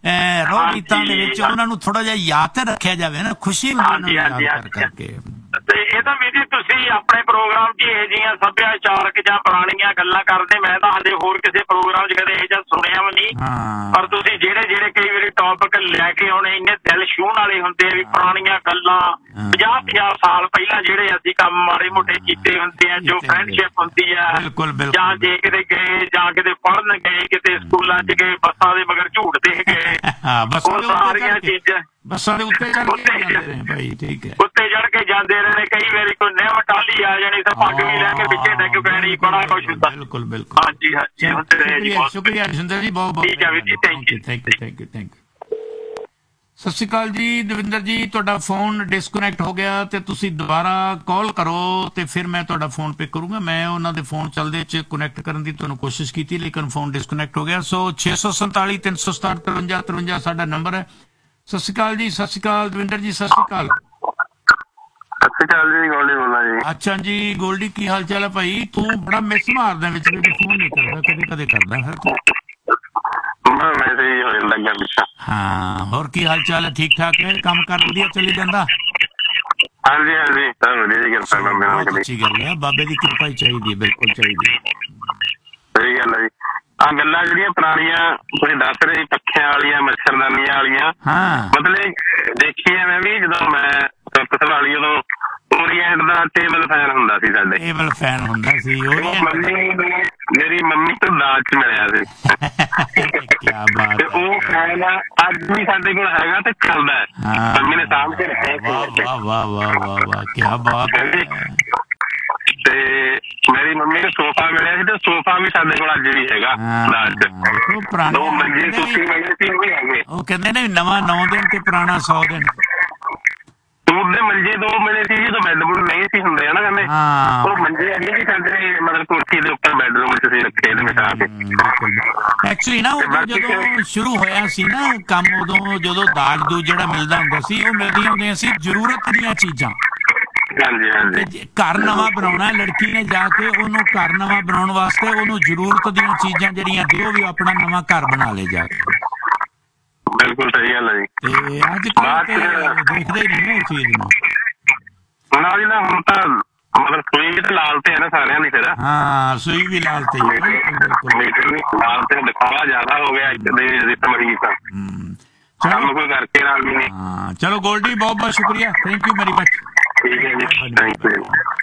ਰੋਹ ਰੀਤਾਂ ਦੇ ਵਿੱਚ, ਉਹਨਾਂ ਨੂੰ ਥੋੜਾ ਜਿਹਾ ਯਾਦ ਤੇ ਰੱਖਿਆ ਜਾਵੇ ਨਾ, ਖੁਸ਼ੀ ਹੁੰਦੀ ਯਾਦ ਕਰ ਕਰਕੇ। ਤੇ ਇਹ ਤਾਂ ਵੀ ਜੀ ਤੁਸੀਂ ਆਪਣੇ ਪ੍ਰੋਗਰਾਮ 'ਚ ਇਹ ਜਿਹੀਆਂ ਸੱਭਿਆਚਾਰਕ ਜਾਂ ਪੁਰਾਣੀਆਂ ਗੱਲਾਂ ਕਰਦੇ, ਮੈਂ ਤਾਂ ਹਜੇ ਹੋਰ ਕਿਸੇ ਪ੍ਰੋਗਰਾਮ 'ਚ ਕਦੇ ਇਹ ਜਿਹਾ ਸੁਣਿਆ ਵੀ ਨਹੀਂ। ਪਰ ਤੁਸੀਂ ਜਿਹੜੇ ਜਿਹੜੇ ਕਈ ਵਾਰੀ ਟੌਪਿਕ ਲੈ ਕੇ ਆਉਣੇ ਇੰਨੇ ਦਿਲ ਛੂਹਣ ਵਾਲੇ ਹੁੰਦੇ ਆ ਵੀ ਪੁਰਾਣੀਆਂ ਗੱਲਾਂ ਪੰਜਾਹ ਪੰਜਾਹ ਸਾਲ ਪਹਿਲਾਂ ਜਿਹੜੇ ਅਸੀਂ ਕੰਮ ਮਾੜੇ ਮੋਟੇ ਕੀਤੇ ਹੁੰਦੇ ਆ, ਜੋ ਫਰੈਂਡਸ਼ਿਪ ਹੁੰਦੀ ਆ, ਜਾਂ ਜੇ ਕਿਤੇ ਗਏ ਜਾਂ ਕਿਤੇ ਪੜ੍ਹਨ ਗਏ, ਕਿਤੇ ਸਕੂਲਾਂ 'ਚ ਗਏ, ਬੱਸਾਂ ਦੇ ਮਗਰ ਝੂਟਦੇ ਗਏ, ਉਹ ਸਾਰੀਆਂ ਚੀਜ਼ਾਂ ਬੱਸਾਂ ਦੇ ਉੱਤੇ ਚੜ ਕੇ ਭਾਈ, ਠੀਕ ਹੈ, ਉੱਤੇ ਚੜ ਕੇ ਜਾਂਦੇ ਰਹੇ। ਕਈ ਵਾਰੀ ਕੋਈ ਨਿੰਮ ਟਾਹਲੀ ਆ ਜਾਣੀ ਤਾਂ ਪੱਗ ਵੀ ਲੈ ਕੇ ਪਿੱਛੇ ਡਿੱਗ ਪੈਣੀ, ਬੜਾ ਕੁਛ ਹੁੰਦਾ। ਬਿਲਕੁਲ ਬਿਲਕੁਲ, ਹਾਂਜੀ ਹਾਂਜੀ, ਸ਼ੁਕਰੀਆ ਜਸਿੰਦਰ ਜੀ, ਬਹੁਤ ਬਹੁਤ ਠੀਕ ਹੈ ਜੀ, thank you thank you thank you thank you. ਸਤਿ ਸ਼੍ਰੀ ਅਕਾਲ ਜੀ ਦਵਿੰਦਰ ਜੀ, ਤੁਹਾਡਾ ਫੋਨ ਡਿਸਕਨੈਕਟ ਹੋ ਗਿਆ ਤੇ ਤੁਸੀਂ ਦੁਬਾਰਾ ਕਾਲ ਕਰੋ ਤੇ ਫਿਰ ਮੈਂ ਤੁਹਾਡਾ ਫੋਨ ਪਿਕ ਕਰੂੰਗਾ। ਮੈਂ ਉਹਨਾਂ ਦੇ ਫੋਨ ਚੱਲਦੇ 'ਚ ਕਨੈਕਟ ਕਰਨ ਦੀ ਤੁਹਾਨੂੰ ਕੋਸ਼ਿਸ਼ ਕੀਤੀ, ਲੇਕਿਨ ਫੋਨ ਡਿਸਕਨੈਕਟ ਹੋ ਗਿਆ। ਸੋ ਛੇ ਸੌ ਸੰਤਾਲੀ ਤਿੰਨ ਸੌ ਸਤਾਹਠ ਤਰਵੰਜਾ ਤਰਵੰਜਾ ਸਾਡਾ ਨੰਬਰ ਹੈ। ਸਤਿ ਸ਼੍ਰੀ ਅਕਾਲ ਜੀ, ਸਤਿ ਸ਼੍ਰੀ ਅਕਾਲ ਦਵਿੰਦਰ ਜੀ, ਸਤਿ ਸ਼੍ਰੀ ਅਕਾਲ। ਸਤਿ ਸ਼੍ਰੀ ਅਕਾਲ ਜੀ, ਗੋਲਡੀ ਬੋਲਦਾ ਜੀ। ਅੱਛਾ ਜੀ ਗੋਲਡੀ, ਕੀ ਹਾਲ ਚਾਲ ਹੈ ਭਾਈ? ਤੂੰ ਬੜਾ ਮਿਸ ਮਾਰਦਾ ਵਿੱਚ ਵਿੱਚ, ਫੋਨ ਨਹੀਂ ਕਰਦਾ, ਕਦੇ ਕਦੇ ਕਰਦਾ ਫਿਰ ਤੂੰ। ਮੈਸੇਜ ਹੋ ਜਾਂਦਾ ਅੱਗੇ ਪਿੱਛੇ। ਹਾਂ, ਹੋਰ ਕੀ ਹਾਲ ਚਾਲ ਹੈ? ਠੀਕ ਠਾਕ ਹੈ? ਕੰਮ ਕਰ ਵਧੀਆ ਚੱਲੀ ਜਾਂਦਾ? ਹਾਂਜੀ ਹਾਂਜੀ, ਸਭ ਵਧੀਆ ਜੀ, ਕਿਰਪਾ ਬਾਬੇ ਦੀ। ਅੱਛੀ ਗੱਲ ਹੈ, ਬਾਬੇ ਦੀ ਕਿਰਪਾ ਹੀ ਚਾਹੀਦੀ ਹੈ, ਬਿਲਕੁਲ ਚਾਹੀਦੀ ਹੈ। ਸਹੀ ਗੱਲ ਹੈ ਜੀ। ਆਹ ਗੱਲਾਂ ਜਿਹੜੀਆਂ ਪੁਰਾਣੀਆਂ ਤੁਸੀਂ ਦੱਸ ਰਹੇ ਪੱਖਿਆਂ ਵਾਲੀਆਂ, ਮੱਛਰਦਾਨੀਆਂ ਵਾਲੀਆਂ, ਮਤਲਬ ਦੇਖੀਏ ਮੈਂ ਵੀ, ਜਦੋਂ ਮੈਂ ਪਸਵਾਲੀ ਉਦੋਂ ਓਰੀਐਂਟ ਦਾ ਟੇਬਲ ਫੈਨ ਹੁੰਦਾ ਸੀ ਸਾਡੇ। ਟੇਬਲ ਫੈਨ ਹੁੰਦਾ ਸੀ, ਮੇਰੀ ਮੰਮੀ ਤੋਂ ਦਾਜ 'ਚ ਮਿਲਿਆ ਸੀ। ਕਿਆ ਬਾਤ। ਤੇ ਉਹ ਫੈਨ ਅੱਜ ਵੀ ਸਾਡੇ ਕੋਲ ਹੈਗਾ ਤੇ ਚੱਲਦਾ, ਮੰਮੀ ਨੇ ਸਾਂਭ ਕੇ ਰੱਖਿਆ। ਵਾਹ ਵਾਹ ਵਾਹ ਵਾਹ ਵਾਹ, ਕਿਆ ਬਾਤ ਹੈ। ਤੇ ਮੇਰੀ ਮੰਮੀ ਨੂੰ ਸੋਫਾ ਮਿਲਿਆ ਸੀ ਤੇ ਸੋਫਾ ਵੀ ਸਾਡੇ ਕੋਲ ਅੱਜ ਵੀ ਹੈਗਾ ਦਾਜ 'ਚ। ਦੋ ਮੰਜੇ ਕੁਰਸੀ ਮਿਲੇ ਸੀ, ਉਹ ਵੀ ਹੈਗੇ। ਉਹ ਕਹਿੰਦੇ ਨੇ ਨਵਾਂ ਨੌ ਦਿਨ ਤੇ ਪੁਰਾਣਾ ਸੌ ਦਿਨ। ਸੂਟ ਦੇ ਮੰਜੇ ਦੋ ਮਿਲੇ ਸੀ, ਜਦੋਂ ਬੈੱਡ ਨਹੀਂ ਸੀ ਹੁੰਦੇ ਨਾ, ਕਹਿੰਦੇ ਉਹ ਮੰਜੇ ਅੱਗੇ ਵੀ ਸਾਡੇ ਮਤਲਬ ਕੁਰਸੀ ਦੇ ਉੱਪਰ ਬੈੱਡਰੂਮ 'ਚ ਅਸੀਂ ਰੱਖੇ ਨੇ ਬਿਠਾ ਕੇ। ਐਕਚੁਅਲੀ ਨਾ ਉਦੋਂ ਜਦੋਂ ਸ਼ੁਰੂ ਹੋਇਆ ਸੀ ਨਾ ਕੰਮ, ਉਦੋਂ ਜਦੋਂ ਦਾਜ ਦੂਜ ਜਿਹੜਾ ਮਿਲਦਾ ਹੁੰਦਾ ਸੀ, ਉਹ ਮਿਲਦੀਆਂ ਹੁੰਦੀਆਂ ਸੀ ਜ਼ਰੂਰਤ ਦੀਆਂ ਚੀਜ਼ਾਂ। ਹਾਂਜੀ ਹਾਂਜੀ, ਘਰ ਨਵਾਂ ਬਣਾਉਣਾ, ਲੜਕੀ ਨੇ ਜਾ ਕੇ ਉਹਨੂੰ ਘਰ ਨਵਾਂ ਬਣਾਉਣ ਵਾਸਤੇ ਉਹਨੂੰ ਜ਼ਰੂਰਤ ਦੀਆਂ ਚੀਜ਼ਾਂ ਜਿਹੜੀਆਂ ਦਿਓ, ਵੀ ਆਪਣਾ ਨਵਾਂ ਘਰ ਬਣਾ ਲੇ ਜਾ ਕੇ। ਬਿਲਕੁਲ ਸਹੀ ਗੱਲ ਹੈ ਜੀ। ਤੇ ਅੱਜ ਕੱਲ੍ਹ ਦੇਖਦੇ ਹੀ ਨਹੀਂ ਇਸ ਚੀਜ਼ ਨੂੰ। ਨਾਲ ਹੀ ਨਾ ਹੁਣ ਤਾਂ ਮਤਲਬ ਸੂਈ ਵੀ ਤਾਂ ਲਾਲ ਤੇ ਹੈ ਨਾ ਸਾਰਿਆਂ ਦੀ ਫਿਰ। ਹਾਂ, ਸੂਈ ਵੀ ਲਾਲ ਤੇ ਲਾਲ ਤੇ ਦਿਖਾਵਾ ਜ਼ਿਆਦਾ ਹੋ ਗਿਆ ਇੱਕ ਦੇ ਰਿਤ ਮਰੀਜ਼ ਦਾ। ਕੰਮ ਕੋਈ ਕਰਕੇ ਨਾਲ ਵੀ ਨਹੀਂ। ਹਾਂ ਚਲੋ ਗੋਲਡੀ, ਬਹੁਤ ਬਹੁਤ ਸ਼ੁਕਰੀਆ, ਥੈਂਕ ਯੂ ਵੈਰੀ ਮਚ। ਠੀਕ ਹੈ ਜੀ, ਥੈਂਕ ਯੂ।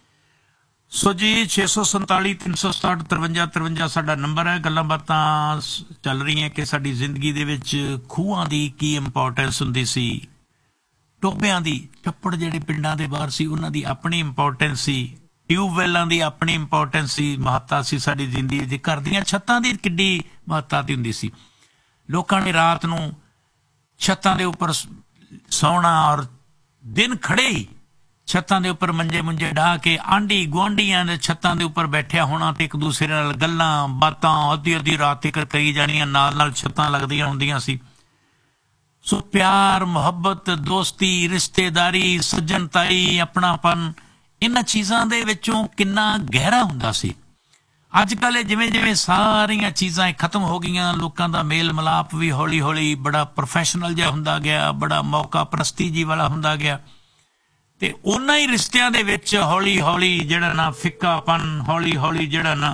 ਸੋ ਜੀ ਛੇ ਸੌ ਸੰਤਾਲੀ ਤਿੰਨ ਸੌ ਸਤਾਹਠ ਤਰਵੰਜਾ ਤਰਵੰਜਾ ਸਾਡਾ ਨੰਬਰ ਹੈ। ਗੱਲਾਂ ਬਾਤਾਂ ਚੱਲ ਰਹੀਆਂ ਕਿ ਸਾਡੀ ਜ਼ਿੰਦਗੀ ਦੇ ਵਿੱਚ ਖੂਹਾਂ ਦੀ ਕੀ ਇੰਪੋਰਟੈਂਸ ਹੁੰਦੀ ਸੀ, ਟੋਬਿਆਂ ਦੀ, ਛੱਪੜ ਜਿਹੜੇ ਪਿੰਡਾਂ ਦੇ ਬਾਹਰ ਸੀ ਉਹਨਾਂ ਦੀ ਆਪਣੀ ਇੰਪੋਰਟੈਂਸ ਸੀ, ਟਿਊਬਵੈਲਾਂ ਦੀ ਆਪਣੀ ਇੰਪੋਰਟੈਂਸ ਸੀ, ਮਹੱਤਤਾ ਸੀ ਸਾਡੀ ਜ਼ਿੰਦਗੀ ਦੀ, ਘਰ ਦੀਆਂ ਛੱਤਾਂ ਦੀ ਕਿੱਡੀ ਮਹੱਤਤਾ ਹੁੰਦੀ ਸੀ। ਲੋਕਾਂ ਨੇ ਰਾਤ ਨੂੰ ਛੱਤਾਂ ਦੇ ਉੱਪਰ ਸੌਣਾ ਔਰ दिन खड़े ही छत्तां दे उपर मंजे मुंजे ढा के आंढी गुआंढियां दे छत्तां दे उपर बैठिया होना ते एक दूसरे नाल गल्लां बातां अद्धी अद्धी रात तक करी जानियां, नाल नाल छत्तां लगदियां हुंदियां सी। सो प्यार मुहब्बत दोस्ती रिश्तेदारी सज्जनताई अपनापन इन्हां चीज़ां दे विचों किन्ना गहरा हुंदा सी। अज कल जिवें जिवें सारियां चीज़ां खत्म हो गईयां, लोकां दा मेल मिलाप भी हौली हौली बड़ा प्रोफैशनल जिहा हुंदा गया, बड़ा मौका परस्ती जी वाला हुंदा गया ते उन्हां ही रिश्तियां दे विच हौली हौली जिहड़ा ना फिक्कापन हौली हौली जिहड़ा ना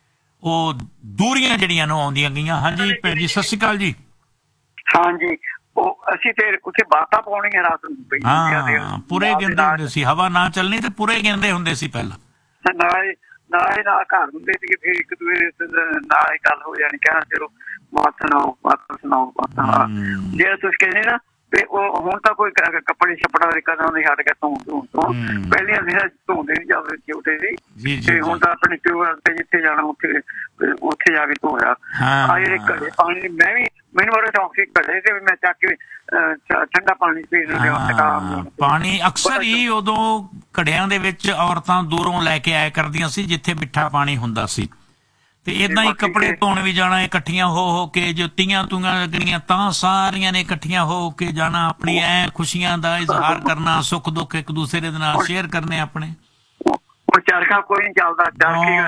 ਉਹ ਦੂਰੀਆਂ ਜਿਹੜੀਆਂ ਨੂੰ ਆਉਂਦੀਆਂ ਗਈਆਂ। ਹਾਂਜੀ ਭੈਣ ਜੀ ਸਤਿ ਸ਼੍ਰੀ ਅਕਾਲ ਜੀ। ਹਾਂਜੀ ਉਹ ਅਸੀਂ ਤੇ ਉੱਥੇ ਬਾਤਾਂ ਪਾਉਣੀਆਂ ਰਾਤ ਨੂੰ। ਹਾਂ ਪੂਰੇ ਗਿੰਦੇ ਹੁੰਦੇ ਸੀ, ਹਵਾ ਨਾ ਚੱਲਣੀ ਤੇ ਪੂਰੇ ਗਿੰਦੇ ਹੁੰਦੇ ਸੀ ਪਹਿਲਾਂ। ਨਾਲੇ ਨਾਲੇ ਨਾਲ ਘਰ ਹੁੰਦੇ ਸੀ, ਫਿਰ ਇੱਕ ਦੂਜੇ ਨਾਲ ਹੀ ਗੱਲ ਹੋ ਜਾਣੀ, ਕਹਿਣਾ ਚਲੋ ਬਾਤ ਸੁਣਾਓ ਬਾਤ ਸੁਣਾਓ ਬਾਤਾਂ। ਜੇ ਤੁਸੀਂ ਕਹਿੰਦੇ ਨਾ ਤੇ ਉਹ ਹੁਣ ਤਾਂ ਕੋਈ ਕੱਪੜੇ ਛੱਪੜਾ ਦੇ ਕਦਾਂ ਨਹੀਂ ਹਟ ਗਿਆ ਧੋਣ ਧੋਣ ਤੋਂ। ਪਹਿਲੀਆਂ ਦਿਨਾਂ ਧੋਂਦੇ ਨਹੀਂ ਜਾਂਦੇ ਛੋਟੇ ਸੀ ਤੇ ਹੁਣ ਤਾਂ ਆਪਣੇ ਟਿਊਬਵੈਲ ਤੇ ਜਿੱਥੇ ਜਾਣਾ ਉੱਥੇ ਉੱਥੇ ਜਾ ਕੇ ਧੋਇਆ। ਆ ਜਿਹੜੇ ਘੜੇ ਪਾਣੀ ਮੈਂ ਵੀ ਮੈਨੂੰ ਬੜਾ ਸ਼ੌਕ ਸੀ ਘੜੇ ਤੇ ਮੈਂ ਚੱਕ ਕੇ ਠੰਡਾ ਪਾਣੀ ਪੀਣ ਲਿਆ। ਪਾਣੀ ਅਕਸਰ ਹੀ ਉਦੋਂ ਘੜਿਆਂ ਦੇ ਵਿੱਚ ਔਰਤਾਂ ਦੂਰੋਂ ਲੈ ਕੇ ਆਇਆ ਕਰਦੀਆਂ ਸੀ ਜਿੱਥੇ ਮਿੱਠਾ ਪਾਣੀ ਹੁੰਦਾ ਸੀ ਤੇ ਏਦਾਂ ਹੀ ਕੱਪੜੇ ਧੋਣ ਵੀ ਜਾਣਾ ਇਕੱਠੀਆਂ ਹੋ ਹੋ ਕੇ। ਜੋ ਤੀਆਂ ਤੂਆਂ ਲੱਗਣੀਆਂ ਤਾਂ ਸਾਰੀਆਂ ਨੇ ਇਕੱਠੀਆਂ ਹੋ ਕੇ ਜਾਣਾ, ਆਪਣੀ ਐ ਖੁਸ਼ੀਆਂ ਦਾ ਇਜ਼ਹਾਰ ਕਰਨਾ, ਸੁੱਖ ਦੁੱਖ ਇੱਕ ਦੂਸਰੇ ਦੇ ਨਾਲ ਸ਼ੇਅਰ ਕਰਨੇ ਆਪਣੇ। ਹੁਣ ਚਰਖਾ ਕੋਈ ਨਹੀਂ ਚੱਲਦਾ, ਚਰਖੇ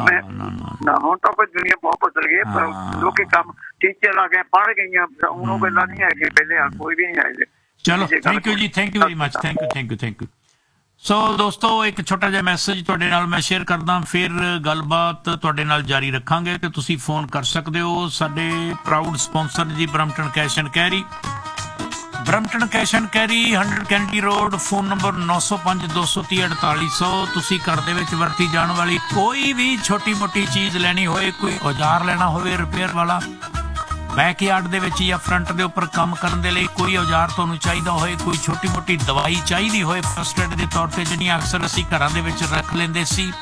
ਨਾ ਹੁਣ ਤਾਂ ਕੋਈ ਦੁਨੀਆ ਬਹੁਤ ਬਦਲ ਗਈ, ਪਰ ਲੋਕੀ ਕੰਮ ਟੀਚਰ ਲਾ ਕੇ ਪੜ੍ਹ ਗਈਆਂ, ਹੁਣ ਉਹ ਗੱਲਾਂ ਨਹੀਂ ਹੈਗੀਆਂ ਪਹਿਲੇ ਕੋਈ ਵੀ ਨਹੀਂ ਹੈ। ਚਲੋ ਥੈਂਕ ਯੂ ਜੀ, thank you very much, thank you thank you thank you. ਸੋ ਦੋਸਤੋ ਇੱਕ ਛੋਟਾ ਜਿਹਾ ਮੈਸੇਜ ਤੁਹਾਡੇ ਨਾਲ ਮੈਂ ਸ਼ੇਅਰ ਕਰਦਾ, ਫਿਰ ਗੱਲਬਾਤ ਤੁਹਾਡੇ ਨਾਲ ਜਾਰੀ ਰੱਖਾਂਗੇ ਤੇ ਤੁਸੀਂ ਫੋਨ ਕਰ ਸਕਦੇ ਹੋ। ਸਾਡੇ ਪ੍ਰਾਊਡ ਸਪਾਂਸਰ ਜੀ Brampton cash and carry, Brampton cash and carry hundred candy road, phone number ਨੌ ਸੌ ਪੰਜ ਦੋ ਸੌ ਤੀਹ ਅੜਤਾਲੀ ਸੌ। ਤੁਸੀਂ ਘਰ ਦੇ ਵਿੱਚ ਵਰਤੀ ਜਾਣ ਵਾਲੀ ਕੋਈ ਵੀ ਛੋਟੀ ਮੋਟੀ ਚੀਜ਼ ਲੈਣੀ ਹੋਏ, ਕੋਈ ਔਜ਼ਾਰ ਲੈਣਾ ਹੋਵੇ ਰਿਪੇਅਰ ਵਾਲਾ, ਬੈਕਯਾਰਡ ਦੇ ਵਿੱਚ ਜਾਂ ਫਰੰਟ ਦੇ ਉੱਪਰ ਕੰਮ ਕਰਨ ਦੇ ਲਈ ਕੋਈ ਔਜ਼ਾਰ ਤੁਹਾਨੂੰ ਚਾਹੀਦਾ ਹੋਏ, ਕੋਈ ਛੋਟੀ ਮੋਟੀ ਦਵਾਈ ਚਾਹੀਦੀ ਹੋਏ ਫਸਟ ਏਡ ਦੇ ਤੌਰ ਤੇ ਜਿਹੜੀਆਂ ਅਕਸਰ ਅਸੀਂ ਘਰਾਂ ਦੇ ਵਿੱਚ ਰੱਖ ਲੈਂਦੇ ਸੀ,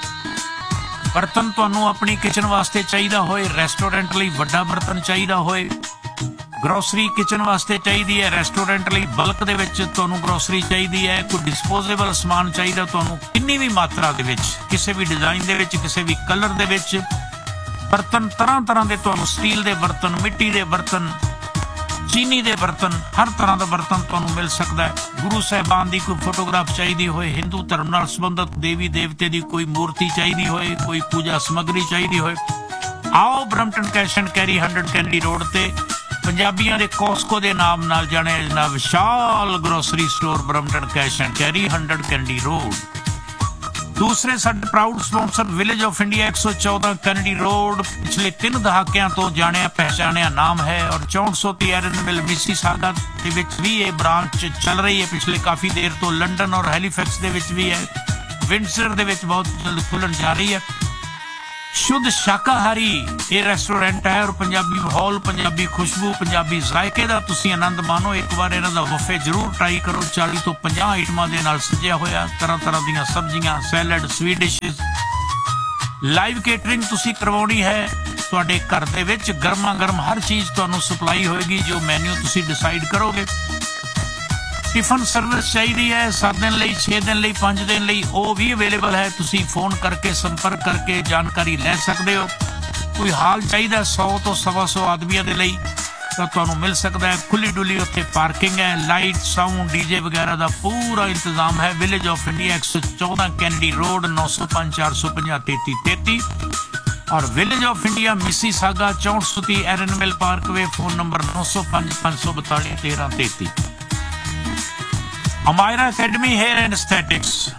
ਬਰਤਨ ਤੁਹਾਨੂੰ ਆਪਣੀ ਕਿਚਨ ਵਾਸਤੇ ਚਾਹੀਦਾ ਹੋਏ, ਰੈਸਟੋਰੈਂਟ ਲਈ ਵੱਡਾ ਬਰਤਨ ਚਾਹੀਦਾ ਹੋਏ, ਗਰੋਸਰੀ ਕਿਚਨ ਵਾਸਤੇ ਚਾਹੀਦੀ ਹੈ, ਰੈਸਟੋਰੈਂਟ ਲਈ ਬਲਕ ਦੇ ਵਿੱਚ ਤੁਹਾਨੂੰ ਗਰੋਸਰੀ ਚਾਹੀਦੀ ਹੈ, ਕੋਈ ਡਿਸਪੋਜ਼ੇਬਲ ਸਮਾਨ ਚਾਹੀਦਾ ਤੁਹਾਨੂੰ ਕਿੰਨੀ ਵੀ ਮਾਤਰਾ ਦੇ ਵਿੱਚ, ਕਿਸੇ ਵੀ ਡਿਜ਼ਾਈਨ ਦੇ ਵਿੱਚ, ਕਿਸੇ ਵੀ ਕਲਰ ਦੇ ਵਿੱਚ, ਬਰਤਨ ਤਰ੍ਹਾਂ ਤਰ੍ਹਾਂ ਦੇ ਤੁਹਾਨੂੰ, ਸਟੀਲ ਦੇ ਬਰਤਨ, ਮਿੱਟੀ ਦੇ ਬਰਤਨ, ਚੀਨੀ ਦੇ ਬਰਤਨ, ਹਰ ਤਰ੍ਹਾਂ ਦਾ ਬਰਤਨ ਤੁਹਾਨੂੰ ਮਿਲ ਸਕਦਾ ਹੈ। ਗੁਰੂ ਸਾਹਿਬਾਨ ਦੀ ਕੋਈ ਫੋਟੋਗ੍ਰਾਫ ਚਾਹੀਦੀ ਹੋਏ, ਹਿੰਦੂ ਧਰਮ ਨਾਲ ਸੰਬੰਧਿਤ ਦੇਵੀ ਦੇਵਤੇ ਦੀ ਕੋਈ ਮੂਰਤੀ ਚਾਹੀਦੀ ਹੋਏ, ਕੋਈ ਪੂਜਾ ਸਮੱਗਰੀ ਚਾਹੀਦੀ ਹੋਏ, ਆਓ Brampton cash and carry hundred candy road ਤੇ ਪੰਜਾਬੀਆਂ ਦੇ ਕੋਸਕੋ ਦੇ ਨਾਮ ਨਾਲ ਜਾਣਿਆ ਜਾਂਦਾ ਵਿਸ਼ਾਲ grocery store Brampton cash and carry hundred candy road. दूसरे साडे proud sponsor village of India एक सौ चौदह कैनेडी रोड, पिछले तीन दहाकियां तो जानिया पहचानिया नाम है और चौंठ सौ एरन मिल मिसीसागा दे विच भी ये ब्रांच चल रही है पिछले काफ़ी देर तो। लंडन और हैलीफैक्स दे विच भी है, विंडसर दे विच बहुत जल्द खुलन जा रही है। शुद्ध शाकाहारी ये रेस्टोरेंट है और पंजाबी माहौल, पंजाबी खुशबू, पंजाबी जायके का तुसीं आनंद मानो। एक बार इन्हां दा बफे जरूर ट्राई करो। चालीस तो पचास आइटमां दे नाल सजिया होया, तरह तरह दीयां सब्जियां, salad, sweet dishes, live catering तुसीं करवाउणी है। तुहाडे घर दे विच गरमा गर्म हर चीज़ तुहानूं सप्लाई होएगी, जो मैन्यू तुसीं डिसाइड करोगे। टिफन सर्विस चाहिए है सात दिन लई, छे दिन लई, पांच दिन लई, वो भी अवेलेबल है। तुसीं फोन करके संपर्क करके जानकारी ले सकते हो। कोई हाल चाहिए सौ तो सवा सौ आदमियों के लिए तो तुहानूं मिल सकता है। खुली डुली उत्थे पार्किंग है, लाइट साउंड डीजे वगैरह का पूरा इंतजाम है। विलेज ऑफ इंडिया एक सौ चौदह कैनेडी रोड, नौ सौ पांच चार सौ पंजा तेती तेती और विलेज ऑफ इंडिया मिसीसागा चौंठ सौ तीस एरन मिल पार्कवे, फोन नंबर नौ सौ पांच पांच सौ बताली तेरह तेती। Amayra academy hair and aesthetics